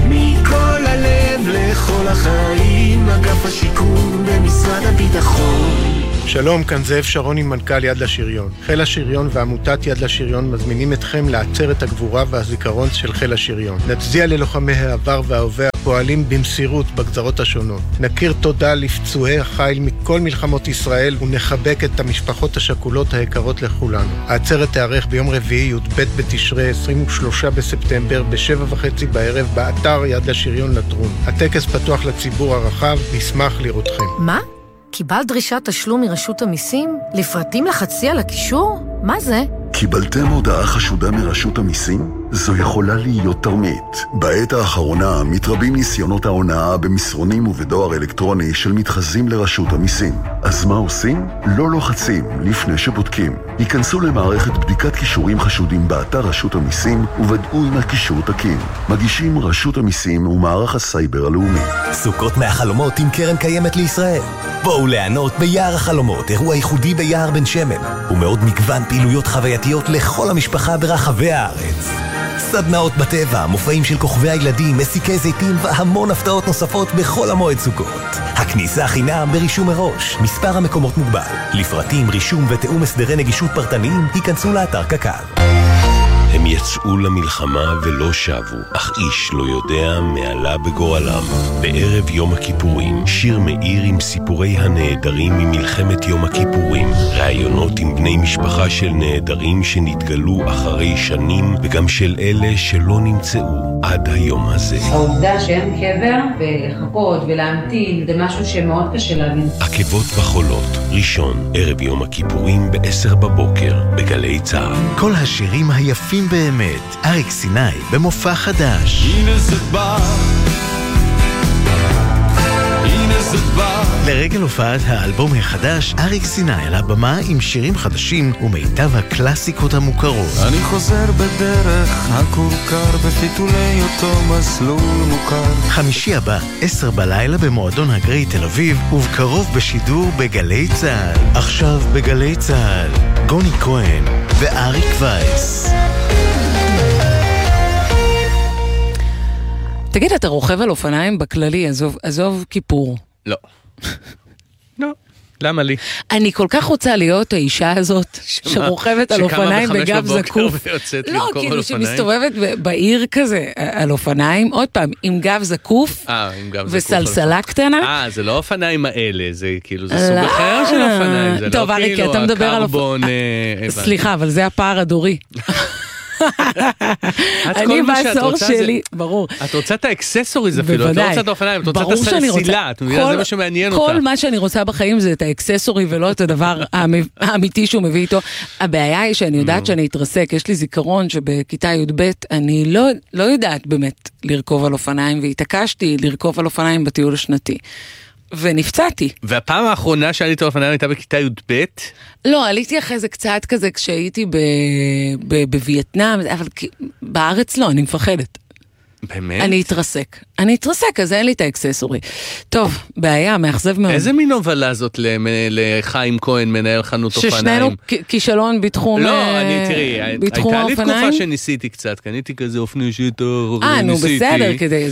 מכל הלב לכל החיים, אגף השיקום במשרד הביטחון. שלום, כאן זאב שרוני, מנכ"ל יד לשריון. חיל השריון ועמותת יד לשריון מזמינים אתכם לעצרת הגבורה והזיכרון של חיל השריון. נצדיע ללוחמי העבר וההווה הפועלים במסירות בגזרות השונות. נכיר תודה לפצועי החיל מכל מלחמות ישראל ונחבק את המשפחות השכולות היקרות לכולנו. העצרת תארך ביום רביעי י"ב בתשרי 23 בספטמבר ב-7:30 בערב באתר יד לשריון לטרון. הטקס פתוח לציבור הרחב, נשמח לראותכם. מה? קיבלת דרישת תשלום מרשות המיסים? לפרטים לחצי על הקישור? מה זה? קיבלתם הודעה חשודה מרשות המיסים? זו יכולה להיות תרמית. בעת האחרונה מתרבים ניסיונות ההונאה במסרונים ובדואר אלקטרוני של מתחזים לרשות המיסים. אז מה עושים? לא לוחצים לפני שבודקים. היכנסו למערכת בדיקת קישורים חשודים באתר רשות המיסים וודאו אם הקישור תקין. מגישים רשות המיסים ומערך הסייבר הלאומי. סוכות מהחלומות עם קרן קיימת לישראל. בואו ליהנות ביער החלומות, אירוע ייחודי ביער בן שמן, ומאוד מגוון פעילויות חווייתיות לכל המשפחה ברחבי הארץ. סדנאות בטבע, מופעים של כוכבי הילדים, מסיקי זיתים והמון הפתעות נוספות בכל המועד סוכות. הכניסה חינם ברישום מראש, מספר המקומות מוגבל. לפרטים, רישום ותאום הסדרי נגישות פרטניים, היכנסו לאתר קק"ל. הם יצאו למלחמה ולא שבו, אך איש לא יודע מעלה בגורלם. בערב יום הכיפורים, שיר מאיר עם סיפורי הנעדרים ממלחמת יום הכיפורים. ראיונות עם בני משפחה של נעדרים שנתגלו אחרי שנים, וגם של אלה שלא נמצאו עד היום הזה. העובדה שאין קבר ולחכות ולהמתין, זה משהו שמאוד קשה להבין. עקבות וחולות, ראשון, ערב יום הכיפורים ב-10 בבוקר, בגלי צהל. כל השירים היפים באמת, אריק סיני במופע חדש. הנה זה בא, הנה זה בא. לרגל הופעת האלבום החדש, אריק סיני על הבמה עם שירים חדשים ומיטב הקלאסיקות המוכרות. אני חוזר בדרך הכורכר בפיתולי אותו מסלול מוכר. חמישי הבא, 10 בלילה במועדון הגרי תל אביב, ובקרוב בשידור בגלי צהל. עכשיו בגלי צהל, גוני כהן ואריק וייס. תגיד, אתה רוכב על אופניים בכללי, עזוב כיפור. לא. לא. למה לי? אני כל כך רוצה להיות האישה הזאת שרוכבת על אופניים בגב זקוף. לא, כאילו שמסתובבת בעיר כזה על אופניים, עוד פעם, עם גב זקוף וסלסלה קטנה. זה לא אופניים האלה, זה כאילו, זה סוג אחר של אופניים. טוב, אריקי, אתה מדבר על אופניים. סליחה, אבל זה הפער הדורי. אני בעשור שלי, ברור. את רוצה את האקססוריז אפילו, את לא רוצה את האופניים, את רוצה את הסלסילה, את מבינה, זה מה שמעניין אותך. כל מה שאני רוצה בחיים זה את האקססורי ולא את הדבר האמיתי שהוא מביא איתו. הבעיה היא שאני יודעת שאני אתרסק, יש לי זיכרון שבכיתה י"ב אני לא יודעת באמת לרכוב על אופניים, והתעקשתי לרכוב על אופניים בטיול השנתי. ונפצעתי. והפעם האחרונה שעליתי על אופניים הייתה בכיתה י"ב? לא, עליתי אחרי זה קצת כזה כשהייתי בווייטנאם, אבל בארץ לא, אני מפחדת. באמת? אני אתרסק, אז אין לי את האקססורי. טוב, בעיה, מאכזב מאוד. איזה מין הובלה זאת לחיים כהן, מנהל חנות אופניים? ששנינו כישלון בתחום האופניים? תראי, הייתה לי תקופה שניסיתי קצת, קניתי כזה אופני שיטור, נו בסדר,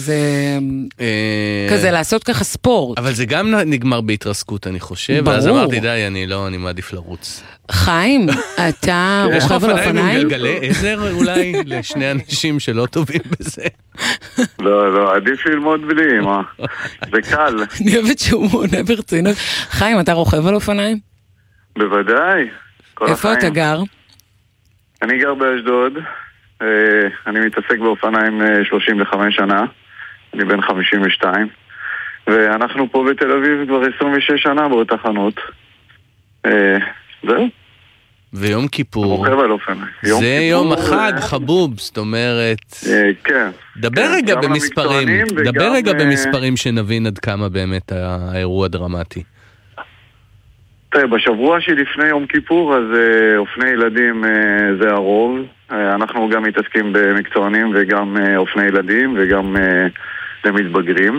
כזה לעשות ככה ספורט. אבל זה גם נגמר בהתרסקות, אני חושב, ואז אמרתי, די, אני מעדיף לרוץ. חיים, אתה רוכב על אופניים? עם גלגלי עזר אולי לשני אנשים שלא טובים בזה? לא, עדיף ללמוד בלי, מה? זה קל. אני אוהבת שהוא מונה ברצינות. חיים, אתה רוכב על אופניים? בוודאי. איפה אתה גר? אני גר באשדוד. אני מתעסק באופניים 35 שנה. אני בן 52. ואנחנו פה בתל אביב כבר 26 שנה באותה חנות. זהו. ויום כיפור, רוכב על אופניים. זה יום החג חבוב, זאת אומרת, כן. דבר רגע במספרים שנבין עד כמה באמת האירוע דרמטי. תראה, בשבוע שלפני יום כיפור, אז אופני ילדים זה הרוב. אנחנו גם מתעסקים במקצוענים וגם אופני ילדים וגם למתבגרים.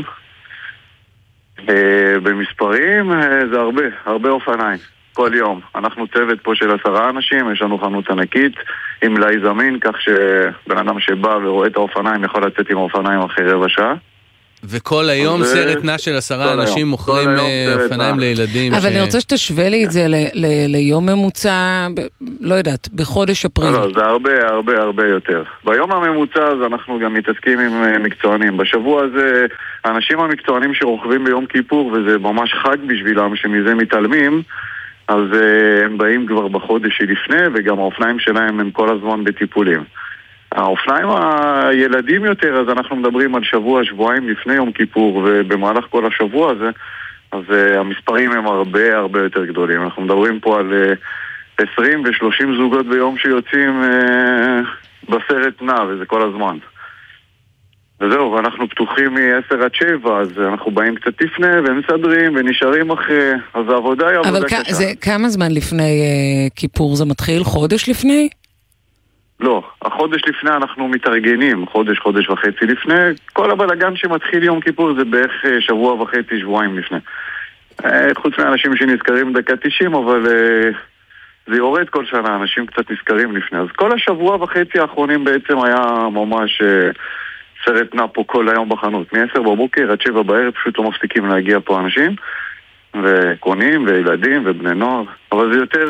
במספרים זה הרבה אופניים. כל יום. אנחנו צוות פה של 10 אנשים, יש לנו חנות ענקית עם מלאי זמין, כך שבן אדם שבא ורואה את האופניים יכול לצאת עם האופניים אחרי רבע שעה. וכל היום סרט נע של 10 אנשים מוכרים אופניים לילדים. אבל אני רוצה שתשווה לי את זה ליום ממוצע, לא יודעת, בחודש אפריל. לא, זה הרבה יותר. ביום הממוצע אז אנחנו גם מתעסקים עם מקצוענים. בשבוע הזה, האנשים המקצוענים שרוכבים ביום כיפור, וזה ממש חג בשבילם שמזה מתעלמים, אז הם באים כבר בחודש שלפני, וגם האופניים שלהם הם כל הזמן בטיפולים. האופניים הילדים יותר, אז אנחנו מדברים על שבועיים לפני יום כיפור, ובמהלך כל השבוע הזה, אז המספרים הם הרבה יותר גדולים. אנחנו מדברים פה על 20 ו-30 זוגות ביום שיוצאים בסרט נע, וזה כל הזמן. וזהו, ואנחנו פתוחים מ-10 עד 7, אז אנחנו באים קצת לפני ומסדרים ונשארים אחרי, אז העבודה היא עבודה קשה. אבל כמה זמן לפני כיפור זה מתחיל? חודש לפני? לא, החודש לפני אנחנו מתארגנים, חודש וחצי לפני. כל הבלגן שמתחיל יום כיפור זה בערך שבוע וחצי, שבועיים לפני. חוץ מהאנשים שנזכרים דקה 90, אבל זה יורד כל שנה, אנשים קצת נזכרים לפני. אז כל השבוע וחצי האחרונים בעצם היה ממש סרט נע פה כל היום בחנות. מ-10 בבוקר עד 7 בערב פשוט לא מפסיקים להגיע פה אנשים, וקונים וילדים ובני נוער. אבל זה יותר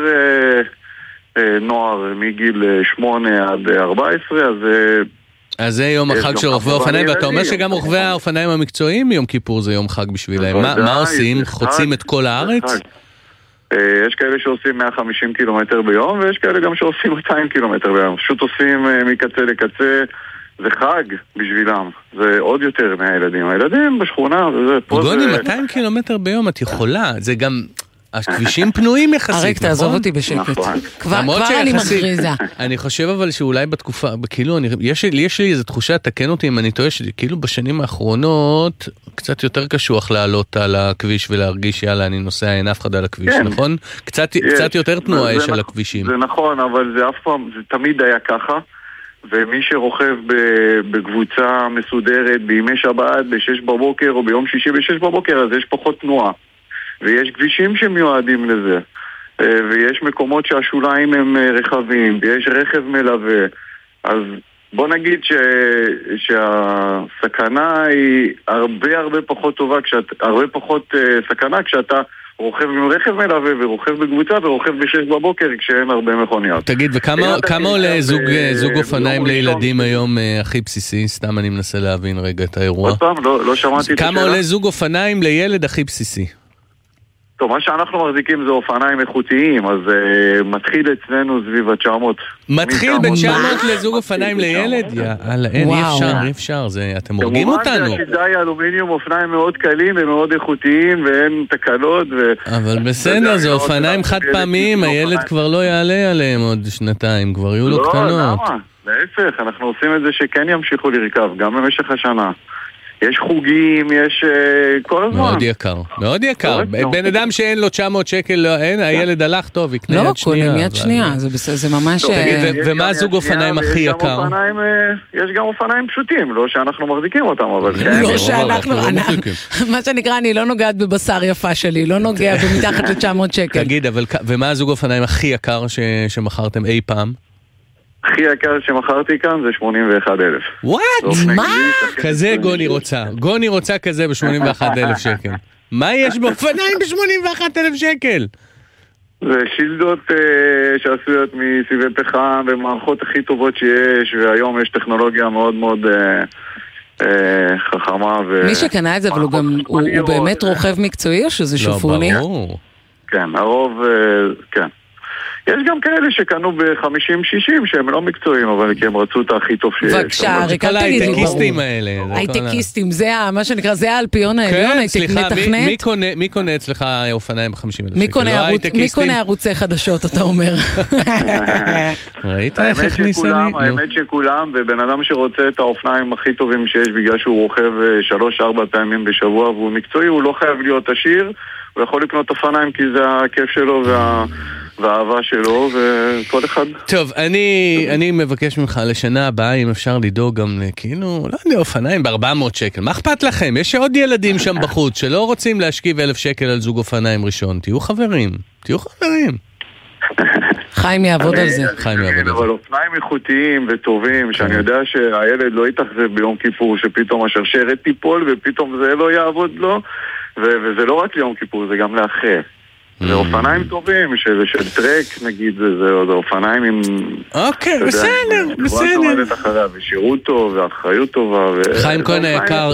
נוער מגיל 8 עד 14, אז זה יום החג של רוכבי האופניים, ואתה אומר שגם רוכבי האופניים המקצועיים יום כיפור זה יום חג בשבילם. מה עושים? חוצים את כל הארץ? יש כאלה שעושים 150 קילומטר ביום, ויש כאלה גם שעושים 200 קילומטר ביום. פשוט עושים מקצה לקצה, זה חג בשבילם. זה עוד יותר מהילדים. הילדים בשכונה, גוני, 200 קילומטר ביום את יכולה, זה גם... הכבישים פנויים יחסית, נכון? אריק, תעזוב אותי בשקט. כבר אני מכריזה. אני חושב אבל שאולי בתקופה, כאילו, יש לי איזו תחושה, תקן אותי אם אני טועה, שכאילו בשנים האחרונות, קצת יותר קשוח לעלות על הכביש ולהרגיש, יאללה, אני נוסע, אין אף אחד על הכביש, נכון? קצת יותר תנועה יש על הכבישים. זה נכון, אבל זה אף פעם, זה תמיד היה ככה, ומי שרוכב בקבוצה מסודרת בימי שבת, ב-6 בבוקר, או ביום שישי ב-6 בבוקר, אז יש פחות תנועה. ויש כבישים שמיועדים לזה, ויש מקומות שהשוליים הם רחבים, ויש רכב מלווה. אז בוא נגיד שהסכנה היא הרבה פחות טובה, הרבה פחות סכנה כשאתה רוכב עם רכב מלווה ורוכב בקבוצה ורוכב ב-6 בבוקר כשאין הרבה מכוניות. תגיד, וכמה עולה זוג אופניים לילדים היום הכי בסיסי? סתם אני מנסה להבין רגע את האירוע. עוד פעם, לא שמעתי את השאלה. כמה עולה זוג אופניים לילד הכי בסיסי? טוב, מה שאנחנו מחזיקים זה אופניים איכותיים, אז מתחיל אצלנו סביב ה-900. מתחיל ב-900 לזוג אופניים לילד? יאללה, אי אפשר, אתם הורגים אותנו. כמובן שהשידה אלומיניום, אופניים מאוד קלים ומאוד איכותיים, ואין תקלות. אבל בסדר, זה אופניים חד פעמיים, הילד כבר לא יעלה עליהם עוד שנתיים, כבר יהיו לו קטנות. לא, למה? להפך, אנחנו עושים את זה שכן ימשיכו לרכב, גם במשך השנה. יש חוגים, יש כל הזמן. מאוד יקר, מאוד יקר. בן אדם שאין לו 900 שקל, הילד הלך טוב, יקנה יד שנייה. לא, קונה יד שנייה, זה ממש... תגיד, ומה הזוג אופניים הכי יקר? יש גם אופניים פשוטים, לא שאנחנו מחזיקים אותם, אבל... לא שאנחנו... מה שנקרא, אני לא נוגעת בבשר יפה שלי, לא נוגע במתחת ל-900 שקל. תגיד, ומה הזוג אופניים הכי יקר שמכרתם אי פעם? הכי יקר שמכרתי כאן זה 81,000. וואט? מה? כזה גוני רוצה. גוני רוצה כזה ב-81,000 שקל. מה יש באופניים ב-81,000 שקל? זה שילדות שעשויות מסיבי פחם ומערכות הכי טובות שיש, והיום יש טכנולוגיה מאוד מאוד חכמה. מי שקנה את זה, אבל הוא באמת רוכב מקצועי או שזה שופוני? לא, ברור. כן, הרוב, כן. יש גם כאלה שקנו ב-50-60 שהם לא מקצועיים, אבל כי הם רצו את הכי טוב שיש. בבקשה, רק אל תגיד לי ברור. הייטקיסטים האלה. הייטקיסטים, זה מה שנקרא, זה האלפיון העליון, מתכנת. מי קונה אצלך אופניים ב-50,000 שקל? מי קונה ערוצי חדשות, אתה אומר? ראית איך הכניסה לי? האמת שכולם, ובן אדם שרוצה את האופניים הכי טובים שיש, בגלל שהוא רוכב 3-4 פעמים בשבוע, והוא מקצועי, הוא לא חייב להיות עשיר, הוא יכול לקנות אופניים כי זה הכיף שלו והאהבה שלו, וכל אחד... טוב, אני מבקש ממך לשנה הבאה, אם אפשר לדאוג גם, כאילו, לא יודע, אופניים ב-400 שקל. מה אכפת לכם? יש עוד ילדים שם בחוץ שלא רוצים להשכיב 1,000 שקל על זוג אופניים ראשון. תהיו חברים. חיים יעבוד על זה. אבל אופניים איכותיים וטובים, שאני יודע שהילד לא יתאכזב ביום כיפור, שפתאום השרשרת תיפול ופתאום זה לא יעבוד לו, וזה לא רק ליום כיפור, זה גם לאחר. זה אופניים טובים, של טרק נגיד, זה אופניים עם... אוקיי, בסדר. ושירות טוב, ואחריות טובה. חיים כהן היקר,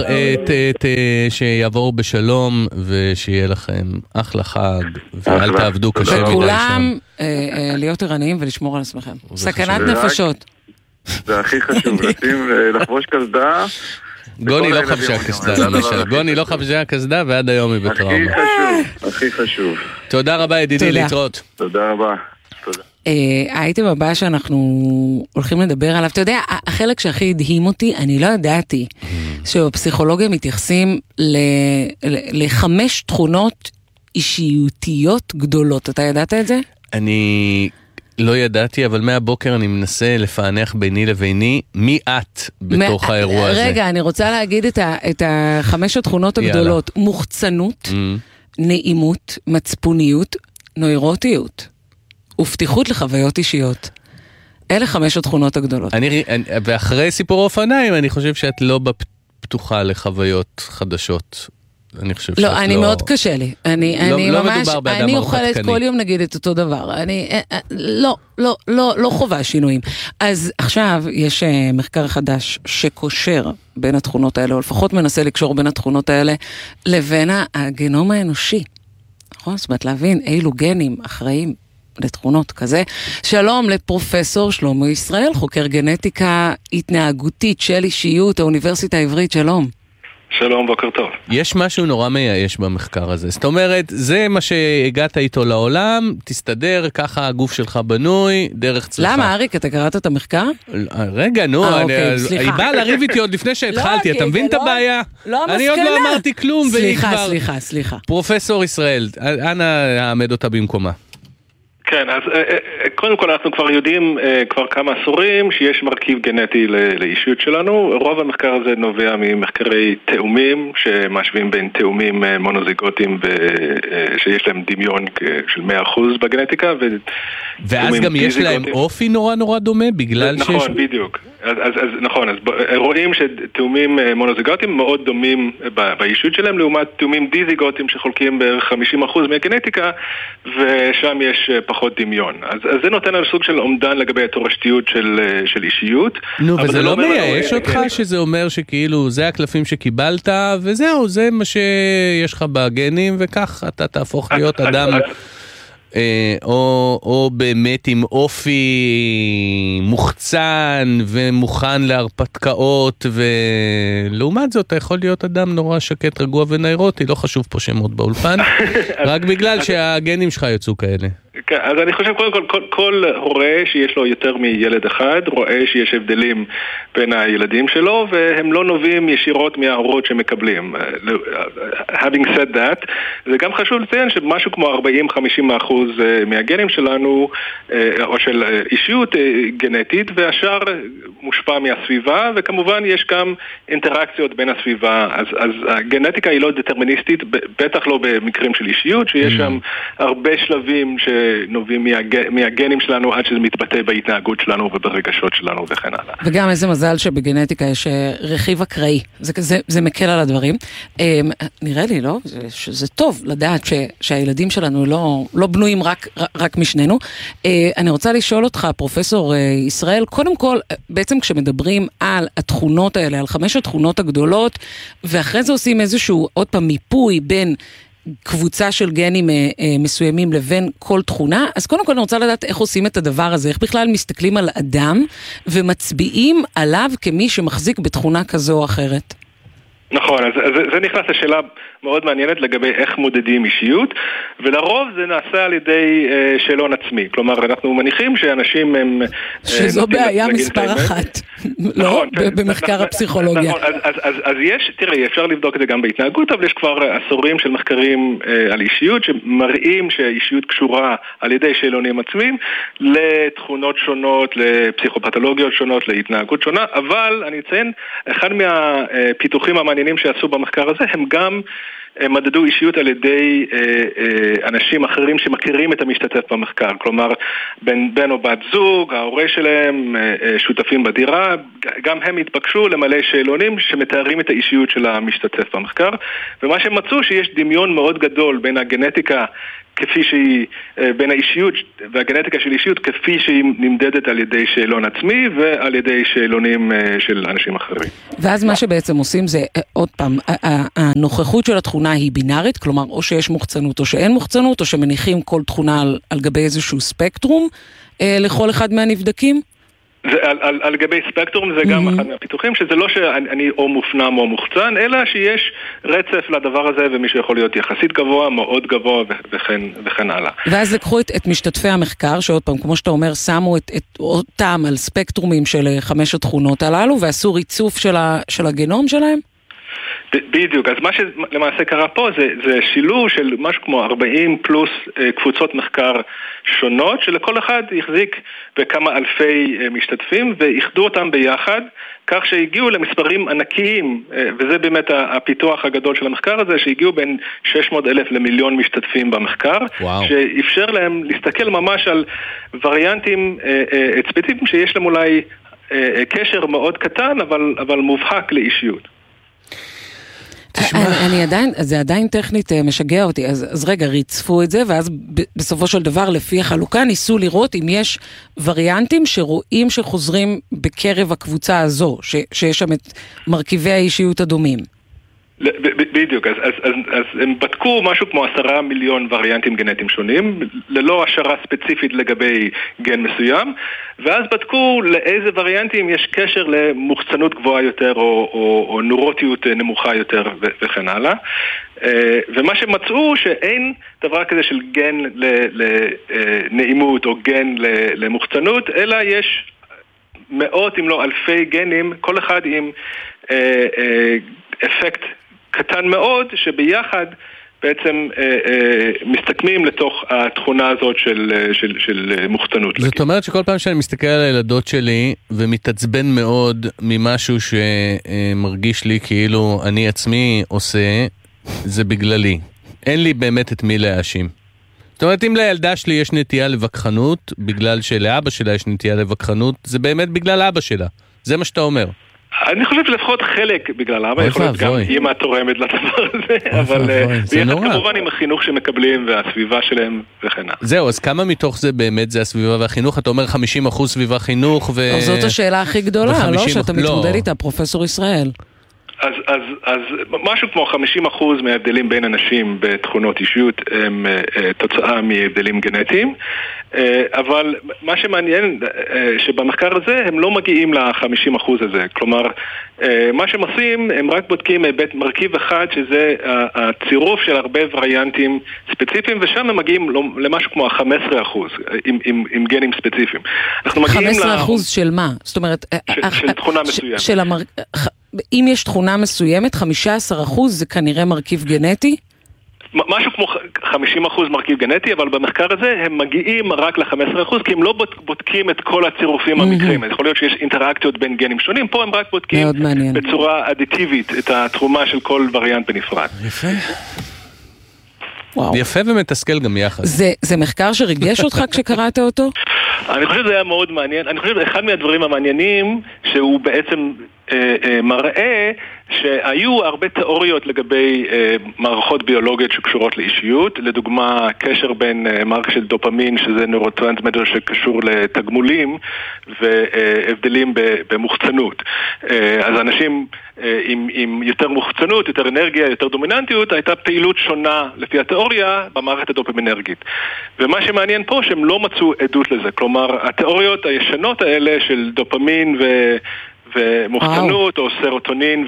שיעבור בשלום, ושיהיה לכם אחלה חג, ואל תעבדו קשה מדי שם. וכולם להיות ערניים ולשמור על עצמכם. סכנת נפשות. זה הכי חשוב, לחבוש קסדה. גוני לא חבשה קסדה, למשל. גוני לא חבשה קסדה ועד היום היא בטראומה. הכי חשוב. תודה רבה ידידי, להתראות. תודה רבה. האייטם הבא שאנחנו הולכים לדבר עליו, אתה יודע, החלק שהכי הדהים אותי, אני לא ידעתי, שבפסיכולוגיה מתייחסים ל5 תכונות אישיותיות גדולות. אתה ידעת את זה? אני... לא ידעתי, אבל מהבוקר אני מנסה לפענח ביני לביני מי את בתוך האירוע הזה. רגע, אני רוצה להגיד את 5 התכונות הגדולות. מוחצנות, נעימות, מצפוניות, נוירוטיות ופתיחות לחוויות אישיות. אלה 5 התכונות הגדולות. ואחרי סיפור האופניים, אני חושב שאת לא פתוחה לחוויות חדשות. אני חושב לא, אני מאוד קשה לי. אני ממש, אני אוכלת כל יום נגיד את אותו דבר. אני לא חובה שינויים. אז עכשיו יש מחקר חדש שקושר בין התכונות האלה, או לפחות מנסה לקשור בין התכונות האלה, לבין הגנום האנושי. נכון? זאת אומרת, להבין אילו גנים אחראים לתכונות כזה. שלום לפרופסור שלמה ישראל, חוקר גנטיקה התנהגותית של אישיות, האוניברסיטה העברית, שלום. שלום, בוקר טוב. יש משהו נורא מייאש במחקר הזה. זאת אומרת, זה מה שהגעת איתו לעולם, תסתדר, ככה הגוף שלך בנוי, דרך צלחה. למה, אריק, אתה קראת את המחקר? רגע, נו, היא באה לריב איתי עוד לפני שהתחלתי, אתה מבין את הבעיה? אני עוד לא אמרתי כלום, והיא כבר... סליחה. פרופסור ישראל, אנא העמד אותה במקומה. כן, אז קודם כל אנחנו כבר יודעים כבר כמה עשורים שיש מרכיב גנטי לאישיות שלנו. רוב המחקר הזה נובע ממחקרי תאומים שמשווים בין תאומים מונוזיגוטיים שיש להם דמיון של 100% בגנטיקה. ואז גם יש להם אופי נורא נורא דומה בגלל שיש... נכון, בדיוק. נכון, אז רואים שתאומים מונוזיגוטיים מאוד דומים באישיות שלהם לעומת תאומים דיזיגוטיים שחולקים בערך 50% מהגנטיקה, ושם יש פחות דמיון. אז זה נותן על סוג של עומדן לגבי התורשתיות של אישיות. נו, וזה לא מייאש אותך שזה אומר שכאילו זה הקלפים שקיבלת וזהו, זה מה שיש לך בגנים וכך אתה תהפוך להיות אדם או באמת עם אופי מוחצן ומוכן להרפתקאות, ולעומת זאת אתה יכול להיות אדם נורא שקט, רגוע ונאירוטי, לא חשוב פה שמות באולפן, רק בגלל שהגנים שלך יצאו כאלה. אז אני חושב קודם כל הורה שיש לו יותר מילד אחד רואה שיש הבדלים בין הילדים שלו והם לא נובעים ישירות מההורות שמקבלים. Having said that, זה גם חשוב לציין שמשהו כמו 40-50% מהגנים שלנו או של אישיות גנטית והשאר מושפע מהסביבה וכמובן יש גם אינטראקציות בין הסביבה. אז הגנטיקה היא לא דטרמיניסטית, בטח לא במקרים של אישיות שיש שם הרבה שלבים שנובעים מהגנים שלנו עד שזה מתבטא בהתנהגות שלנו וברגשות שלנו וכן הלאה. וגם איזה מזל שבגנטיקה יש רכיב אקראי, זה מקל על הדברים. נראה לי, לא? שזה טוב לדעת שהילדים שלנו לא בנויים רק משנינו. אני רוצה לשאול אותך, פרופסור ישראל, קודם כל, בעצם כשמדברים על התכונות האלה, על 5 התכונות הגדולות, ואחרי זה עושים איזשהו, עוד פעם, מיפוי בין קבוצה של גנים מסוימים לבין כל תכונה, אז קודם כל אני רוצה לדעת איך עושים את הדבר הזה, איך בכלל מסתכלים על אדם ומצביעים עליו כמי שמחזיק בתכונה כזו או אחרת. נכון, אז זה נכנס לשאלה מאוד מעניינת לגבי איך מודדים אישיות, ולרוב זה נעשה על ידי שאלון עצמי. כלומר, אנחנו מניחים שאנשים הם... שזו בעיה מספר אחת, לא? במחקר הפסיכולוגיה. אז יש, תראי, אפשר לבדוק את זה גם בהתנהגות, אבל יש כבר עשורים של מחקרים על אישיות, שמראים שהאישיות קשורה על ידי שאלונים עצמיים, לתכונות שונות, לפסיכופתולוגיות שונות, להתנהגות שונה, אבל אני אציין, אחד מהפיתוחים המעניינים שעשו במחקר הזה, הם גם מדדו אישיות על ידי אנשים אחרים שמכירים את המשתתף במחקר, כלומר בן או בת זוג, ההורה שלהם, שותפים בדירה, גם הם התבקשו למלא שאלונים שמתארים את האישיות של המשתתף במחקר, ומה שהם מצאו שיש דמיון מאוד גדול בין הגנטיקה כפי שהיא, בין האישיות והגנטיקה של אישיות כפי שהיא נמדדת על ידי שאלון עצמי ועל ידי שאלונים של אנשים אחרים. ואז מה שבעצם עושים זה, עוד פעם, הנוכחות של התכונה היא בינארית, כלומר או שיש מוחצנות או שאין מוחצנות, או שמניחים כל תכונה על גבי איזשהו ספקטרום לכל אחד מהנבדקים? על גבי ספקטרום זה גם אחד מהפיתוחים, שזה לא שאני או מופנם או מוחצן, אלא שיש רצף לדבר הזה, ומישהו יכול להיות יחסית גבוה, מאוד גבוה וכן הלאה. ואז לקחו את משתתפי המחקר, שעוד פעם, כמו שאתה אומר, שמו אותם על ספקטרומים של 5 התכונות הללו, ועשו ריצוף של הגנום שלהם? בדיוק, אז מה שלמעשה קרה פה זה שילוב של משהו כמו 40 פלוס קבוצות מחקר שונות, שלכל אחד החזיק בכמה אלפי משתתפים, ואיחדו אותם ביחד, כך שהגיעו למספרים ענקיים, וזה באמת הפיתוח הגדול של המחקר הזה, שהגיעו בין 600,000 למיליון משתתפים במחקר, שאפשר להם להסתכל ממש על וריאנטים ספציפיים שיש להם אולי קשר מאוד קטן, אבל מובהק לאישיות. זה עדיין טכנית משגע אותי, אז רגע, ריצפו את זה, ואז בסופו של דבר, לפי החלוקה, ניסו לראות אם יש וריאנטים שרואים שחוזרים בקרב הקבוצה הזו, שיש שם את מרכיבי האישיות הדומים. בדיוק, אז הם בדקו משהו כמו 10 מיליון וריאנטים גנטיים שונים, ללא השערה ספציפית לגבי גן מסוים, ואז בדקו לאיזה וריאנטים יש קשר למוחצנות גבוהה יותר או נורוטיות נמוכה יותר וכן הלאה. ומה שמצאו שאין דבר כזה של גן לנעימות או גן למוחצנות, אלא יש מאות אם לא אלפי גנים, כל אחד עם אפקט קטן מאוד, שביחד בעצם מסתכמים לתוך התכונה הזאת של מוחצנות. זאת אומרת שכל פעם שאני מסתכל על הילדות שלי ומתעצבן מאוד ממשהו שמרגיש לי כאילו אני עצמי עושה, זה בגללי. אין לי באמת את מי להאשים. זאת אומרת, אם לילדה שלי יש נטייה לבקחנות, בגלל שלאבא שלה יש נטייה לבקחנות, זה באמת בגלל אבא שלה. זה מה שאתה אומר. אני חושב שלפחות חלק בגלל אבא, יכול להיות גם אמא תורמת לדבר הזה, אבל כמובן עם החינוך שמקבלים והסביבה שלהם וכן הלאה. זהו, אז כמה מתוך זה באמת זה הסביבה והחינוך? אתה אומר 50% סביבה חינוך זאת השאלה הכי גדולה, לא? שאתה מתמודד איתה, פרופסור ישראל. אז משהו כמו 50% מההבדלים בין אנשים בתכונות אישיות הם תוצאה מהבדלים גנטיים. אבל מה שמעניין שבמחקר הזה הם לא מגיעים ל-50% הזה. כלומר, מה שהם עושים, הם רק בודקים מרכיב אחד, שזה הצירוף של הרבה וריאנטים ספציפיים, ושם הם מגיעים למשהו כמו 15% עם גנים ספציפיים. 15% של מה? זאת אומרת, של תכונה מסוימת. אם יש תכונה מסוימת, 15% זה כנראה מרכיב גנטי? משהו כמו 50% מרכיב גנטי, אבל במחקר הזה הם מגיעים רק ל-15%, כי הם לא בודקים את כל הצירופים המקרים. יכול להיות שיש אינטראקציות בין גנים שונים, פה הם רק בודקים בצורה אדיטיבית את התרומה של כל וריאנט בנפרד. יפה. יפה ומתסכל גם יחד. זה מחקר שריגש אותך כשקראת אותו? אני חושב שזה היה מאוד מעניין. אני חושב שאחד מהדברים המעניינים שהוא בעצם מראה שהיו הרבה תיאוריות לגבי מערכות ביולוגיות שקשורות לאישיות, לדוגמה קשר בין מערכת של דופמין, שזה נורוטרנסמיטר שקשור לתגמולים והבדלים במוחצנות. אז אנשים עם יותר מוחצנות, יותר אנרגיה, יותר דומיננטיות, הייתה פעילות שונה לפי התיאוריה במערכת הדופמינרגית. ומה שמעניין פה שהם לא מצאו עדות לזה, כלומר התיאוריות הישנות האלה של דופמין ומוחצנות או סרוטונין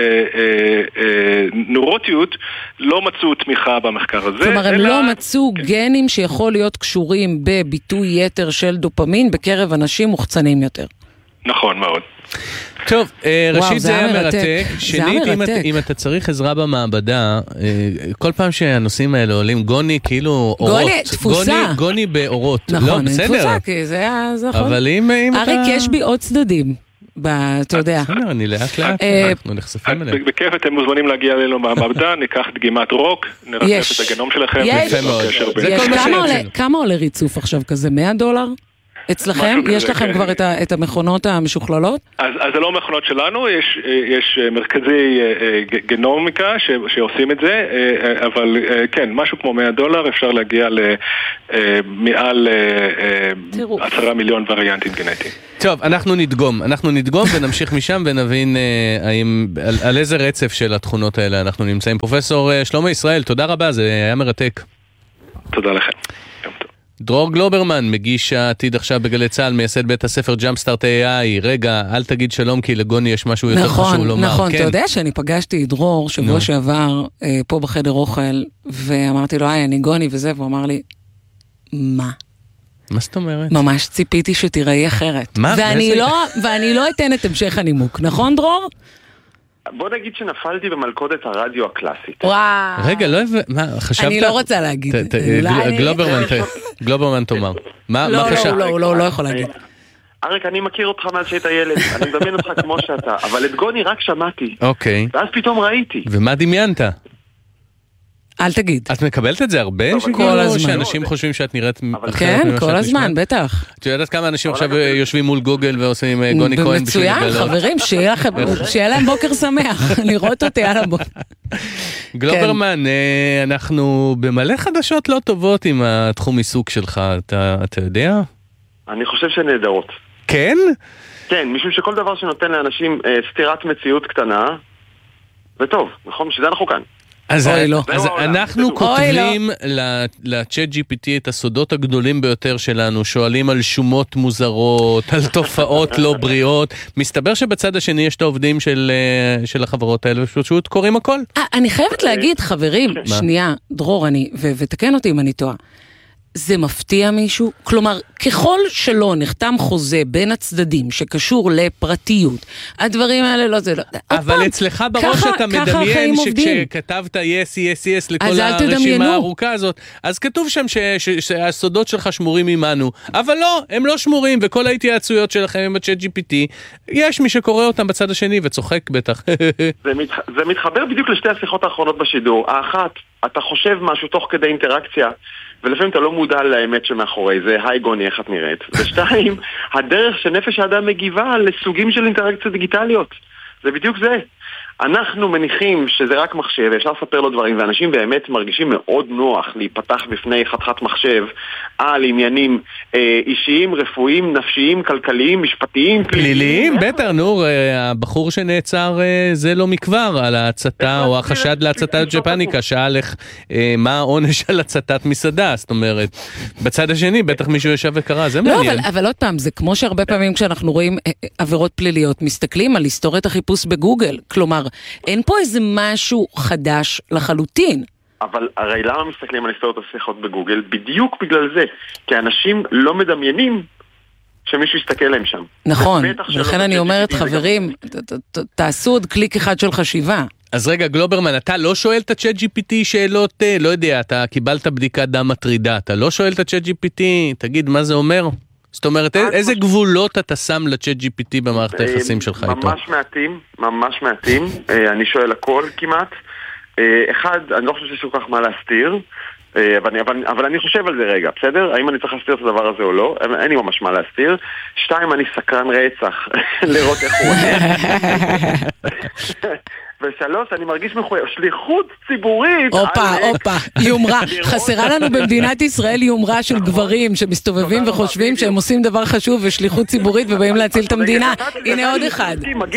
ונורוטיות לא מצאו תמיכה במחקר הזה. כלומר הם לא מצאו גנים שיכול להיות קשורים בביטוי יתר של דופמין בקרב אנשים מוחצנים יותר. נכון מאוד. טוב, ראשית זה היה מרתק. שנית, אם אתה צריך עזרה במעבדה, כל פעם שהנושאים האלה עולים, גוני כאילו אורות. גוני, תפוסה. גוני באורות. נכון, תפוסה, כי זה היה נכון. אבל אם אתה... אריק, יש בי עוד צדדים. אתה יודע. אני לאט לאט, אנחנו נחשפים אליהם. בכיף אתם מוזמנים להגיע אלינו מהמעבדה, ניקח דגימת רוק, נרצף את הגנום שלכם. יפה מאוד. כמה עולה ריצוף עכשיו כזה? $100? אצלכם? יש לכם כבר את המכונות המשוכללות? אז זה לא מכונות שלנו, יש מרכזי גנומיקה שעושים את זה, אבל כן, משהו כמו $100 אפשר להגיע למעל 10 מיליון וריאנטים גנטיים. טוב, אנחנו נדגום ונמשיך משם ונבין על איזה רצף של התכונות האלה אנחנו נמצאים. פרופסור שלמה ישראל, תודה רבה, זה היה מרתק. תודה לכם. דרור גלוברמן, מגיש העתיד עכשיו בגלי צהל, מייסד בית הספר ג'אמפסטארט AI. רגע, אל תגיד שלום כי לגוני יש משהו יותר חשוב לומר. נכון, אתה יודע שאני פגשתי את דרור שבוע שעבר פה בחדר אוכל, ואמרתי לו, אני גוני וזה, והוא אמר לי, מה? מה זאת אומרת? ממש ציפיתי שתיראי אחרת. ואני לא אתן את המשך הנימוק, נכון דרור? בוא נגיד שנפלתי במלכודת הרדיו הקלאסית. וואו. רגע, לא חשבת... אני לא רוצה להגיד. גלוברמן תאמר. מה חשבת? לא יכול להגיד. אריק, אני מכיר אותך מאז שהיית ילד, אני מדמיין אותך כמו שאתה, אבל את גוני רק שמעתי. אוקיי. ואז פתאום ראיתי. ומה דמיינת? אל תגיד. את מקבלת את זה הרבה? כל הזמן. שאנשים חושבים שאת נראית אחרת? כן, כל הזמן, בטח. את יודעת כמה אנשים עכשיו יושבים מול גוגל ועושים גוני כהן? מצוין, חברים, שיהיה להם בוקר שמח, לראות אותי על הבוקר. גלוברמן, אנחנו במלא חדשות לא טובות עם התחום עיסוק שלך, אתה יודע? אני חושב שנהדרות. כן? כן, משום שכל דבר שנותן לאנשים סתירת מציאות קטנה, זה טוב, נכון? שזה אנחנו כאן. אז אנחנו כותבים לצ'אט GPT את הסודות הגדולים ביותר שלנו, שואלים על שומות מוזרות, על תופעות לא בריאות. מסתבר שבצד השני יש את העובדים של החברות האלה, ופשוט קוראים הכל. אני חייבת להגיד, חברים, שנייה, דרור, ותקן אותי אם אני טועה. זה מפתיע מישהו? כלומר, ככל שלא נחתם חוזה בין הצדדים שקשור לפרטיות, הדברים האלה לא זה לא... אבל אצלך בראש אתה מדמיין שכשכתבת yes לכל הרשימה הארוכה הזאת, אז כתוב שם שהסודות שלך שמורים ממנו, אבל לא, הם לא שמורים, וכל ההתייעצויות שלכם עם הצ'אט GPT, יש מי שקורא אותם בצד השני וצוחק בטח. זה מתחבר בדיוק לשתי השיחות האחרונות בשידור. האחת, אתה חושב משהו תוך כדי אינטראקציה, ולפעמים אתה לא מודע לאמת שמאחורי זה, היי גוני, איך את נראית? ושתיים, הדרך שנפש האדם מגיבה לסוגים של אינטראקציות דיגיטליות. זה בדיוק זה. אנחנו מניחים שזה רק מחשב, אפשר לספר לו דברים, ואנשים באמת מרגישים מאוד נוח להיפתח בפני חתיכת מחשב על עניינים אישיים, רפואיים, נפשיים, כלכליים, משפטיים, פליליים, בטח, נור, הבחור שנעצר זה לא מכבר על ההצתה או החשד להצתת ג'פניקה, שאל איך, מה העונש על הצתת מסעדה, זאת אומרת, בצד השני בטח מישהו ישב וקרא, זה מעניין. לא, אבל עוד פעם, זה כמו שהרבה פעמים כשאנחנו רואים עבירות פליליות, מסתכלים על היסטוריית החיפוש בגוגל, כלומר, אין פה איזה משהו חדש לחלוטין. אבל הרי למה מסתכלים על היסטוריות השיחות בגוגל? בדיוק בגלל זה, כי אנשים לא מדמיינים שמישהו יסתכל להם שם. נכון, ולכן אני אומרת, חברים, תעשו עוד קליק אחד של חשיבה. אז רגע, גלוברמן, אתה לא שואל את הצ'אט GPT שאלות, לא יודע, אתה קיבלת בדיקת דם מטרידה, אתה לא שואל את הצ'אט GPT, תגיד, מה זה אומר? זאת אומרת, איזה גבולות אתה שם לצ'אט GPT במערכת היחסים שלך איתו? ממש מעטים, אני שואל הכל כמעט. אחד, אני לא חושב שיש כל כך מה להסתיר, אבל אני חושב על זה רגע, בסדר? האם אני צריך להסתיר את הדבר הזה או לא? אין לי ממש מה להסתיר. 2, אני סקרן רצח לראות איך הוא הולך. ו3, אני מרגיש מחויב, שליחות ציבורית. אופה, יומרה. חסרה לנו במדינת ישראל יומרה של גברים שמסתובבים וחושבים שהם עושים דבר חשוב ושליחות ציבורית ובאים להציל את המדינה. הנה עוד אחד.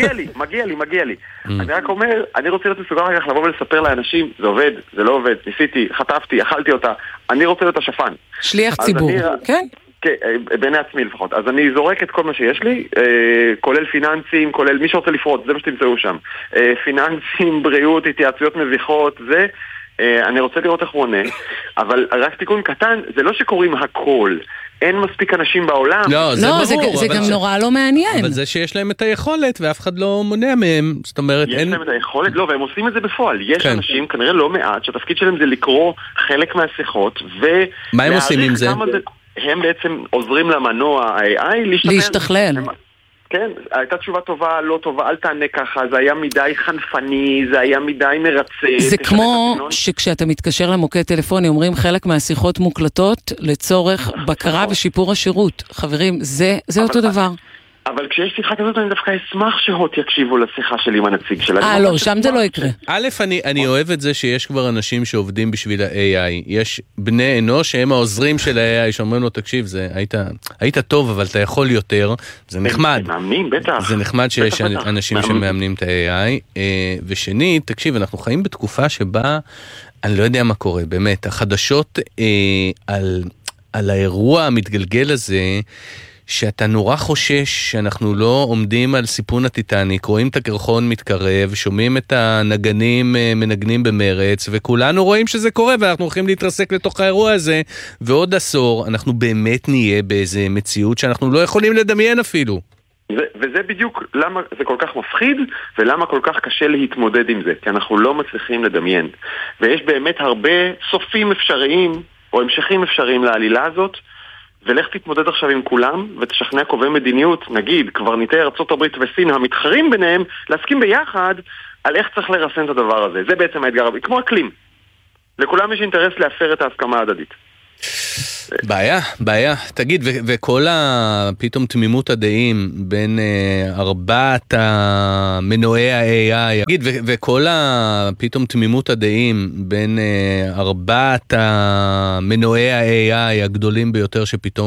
מגיע לי. אני רק אומר, אני רוצה להיות מסוגל רגע לבוא ולספר לאנשים, זה עובד, זה לא עובד, ניסיתי, חטפתי, אכלתי אותה, אני רוצה להיות השפן. שליח ציבור, כן? כן, בעיני עצמי לפחות. אז אני זורק את כל מה שיש לי, כולל פיננסים, כולל מי שרוצה לפרוט, זה מה שתמצאו שם. פיננסים, בריאות, התייעצויות מביכות, זה, אני רוצה לראות איך הוא עונה, אבל רק תיקון קטן, זה לא שקוראים הכל. אין מספיק אנשים בעולם. לא, זה ברור. זה גם נורא לא מעניין. אבל זה שיש להם את היכולת, ואף אחד לא מונע מהם, זאת אומרת, יש להם את היכולת, לא, והם עושים את זה בפועל. יש אנשים, כנראה לא מעט, שהתפקיד שלהם זה לקרוא חלק מהשיחות, מה הם עושים עם זה? הם בעצם עוזרים למנוע ה-AI להשתכלל. כן, הייתה תשובה טובה, לא טובה, אל תענה ככה, זה היה מדי חנפני, זה היה מדי מרצה. זה כמו שכשאתה מתקשר למוקד טלפוני, אומרים חלק מהשיחות מוקלטות לצורך בקרה ושיפור השירות. חברים, זה אותו דבר. אבל כשיש שיחה כזאת אני דווקא אשמח שהוט יקשיבו לשיחה שלי עם הנציג שלה. לא, שם זה לא יקרה. א', אני אוהב את זה שיש כבר אנשים שעובדים בשביל ה-AI. יש בני אנוש שהם העוזרים של ה-AI, שאומרים לו, תקשיב, היית טוב, אבל אתה יכול יותר. זה נחמד. מאמנים, בטח. זה נחמד שיש אנשים שמאמנים את ה-AI. ושנית, תקשיב, אנחנו חיים בתקופה שבה, אני לא יודע מה קורה, באמת, החדשות על האירוע המתגלגל הזה, שאתה נורא חושש שאנחנו לא עומדים על סיפון הטיטניק, רואים את הקרחון מתקרב, שומעים את הנגנים מנגנים במרץ, וכולנו רואים שזה קורה, ואנחנו הולכים להתרסק לתוך האירוע הזה, ועוד עשור אנחנו באמת נהיה באיזה מציאות שאנחנו לא יכולים לדמיין אפילו. וזה בדיוק למה זה כל כך מפחיד, ולמה כל כך קשה להתמודד עם זה, כי אנחנו לא מצליחים לדמיין. ויש באמת הרבה סופים אפשריים, או המשכים אפשריים לעלילה הזאת, ולך תתמודד עכשיו עם כולם, ותשכנע קובעי מדיניות, נגיד, קברניטי ארצות הברית וסין, המתחרים ביניהם, להסכים ביחד על איך צריך לרסן את הדבר הזה. זה בעצם האתגר, כמו אקלים. לכולם יש אינטרס להפר את ההסכמה ההדדית. בעיה. תגיד, וכל פתאום תמימות הדעים בין ארבעת מנועי ה-AI, תגיד, וכל פתאום תמימות הדעים בין ארבעת מנועי ה-AI הגדולים ביותר שפתאום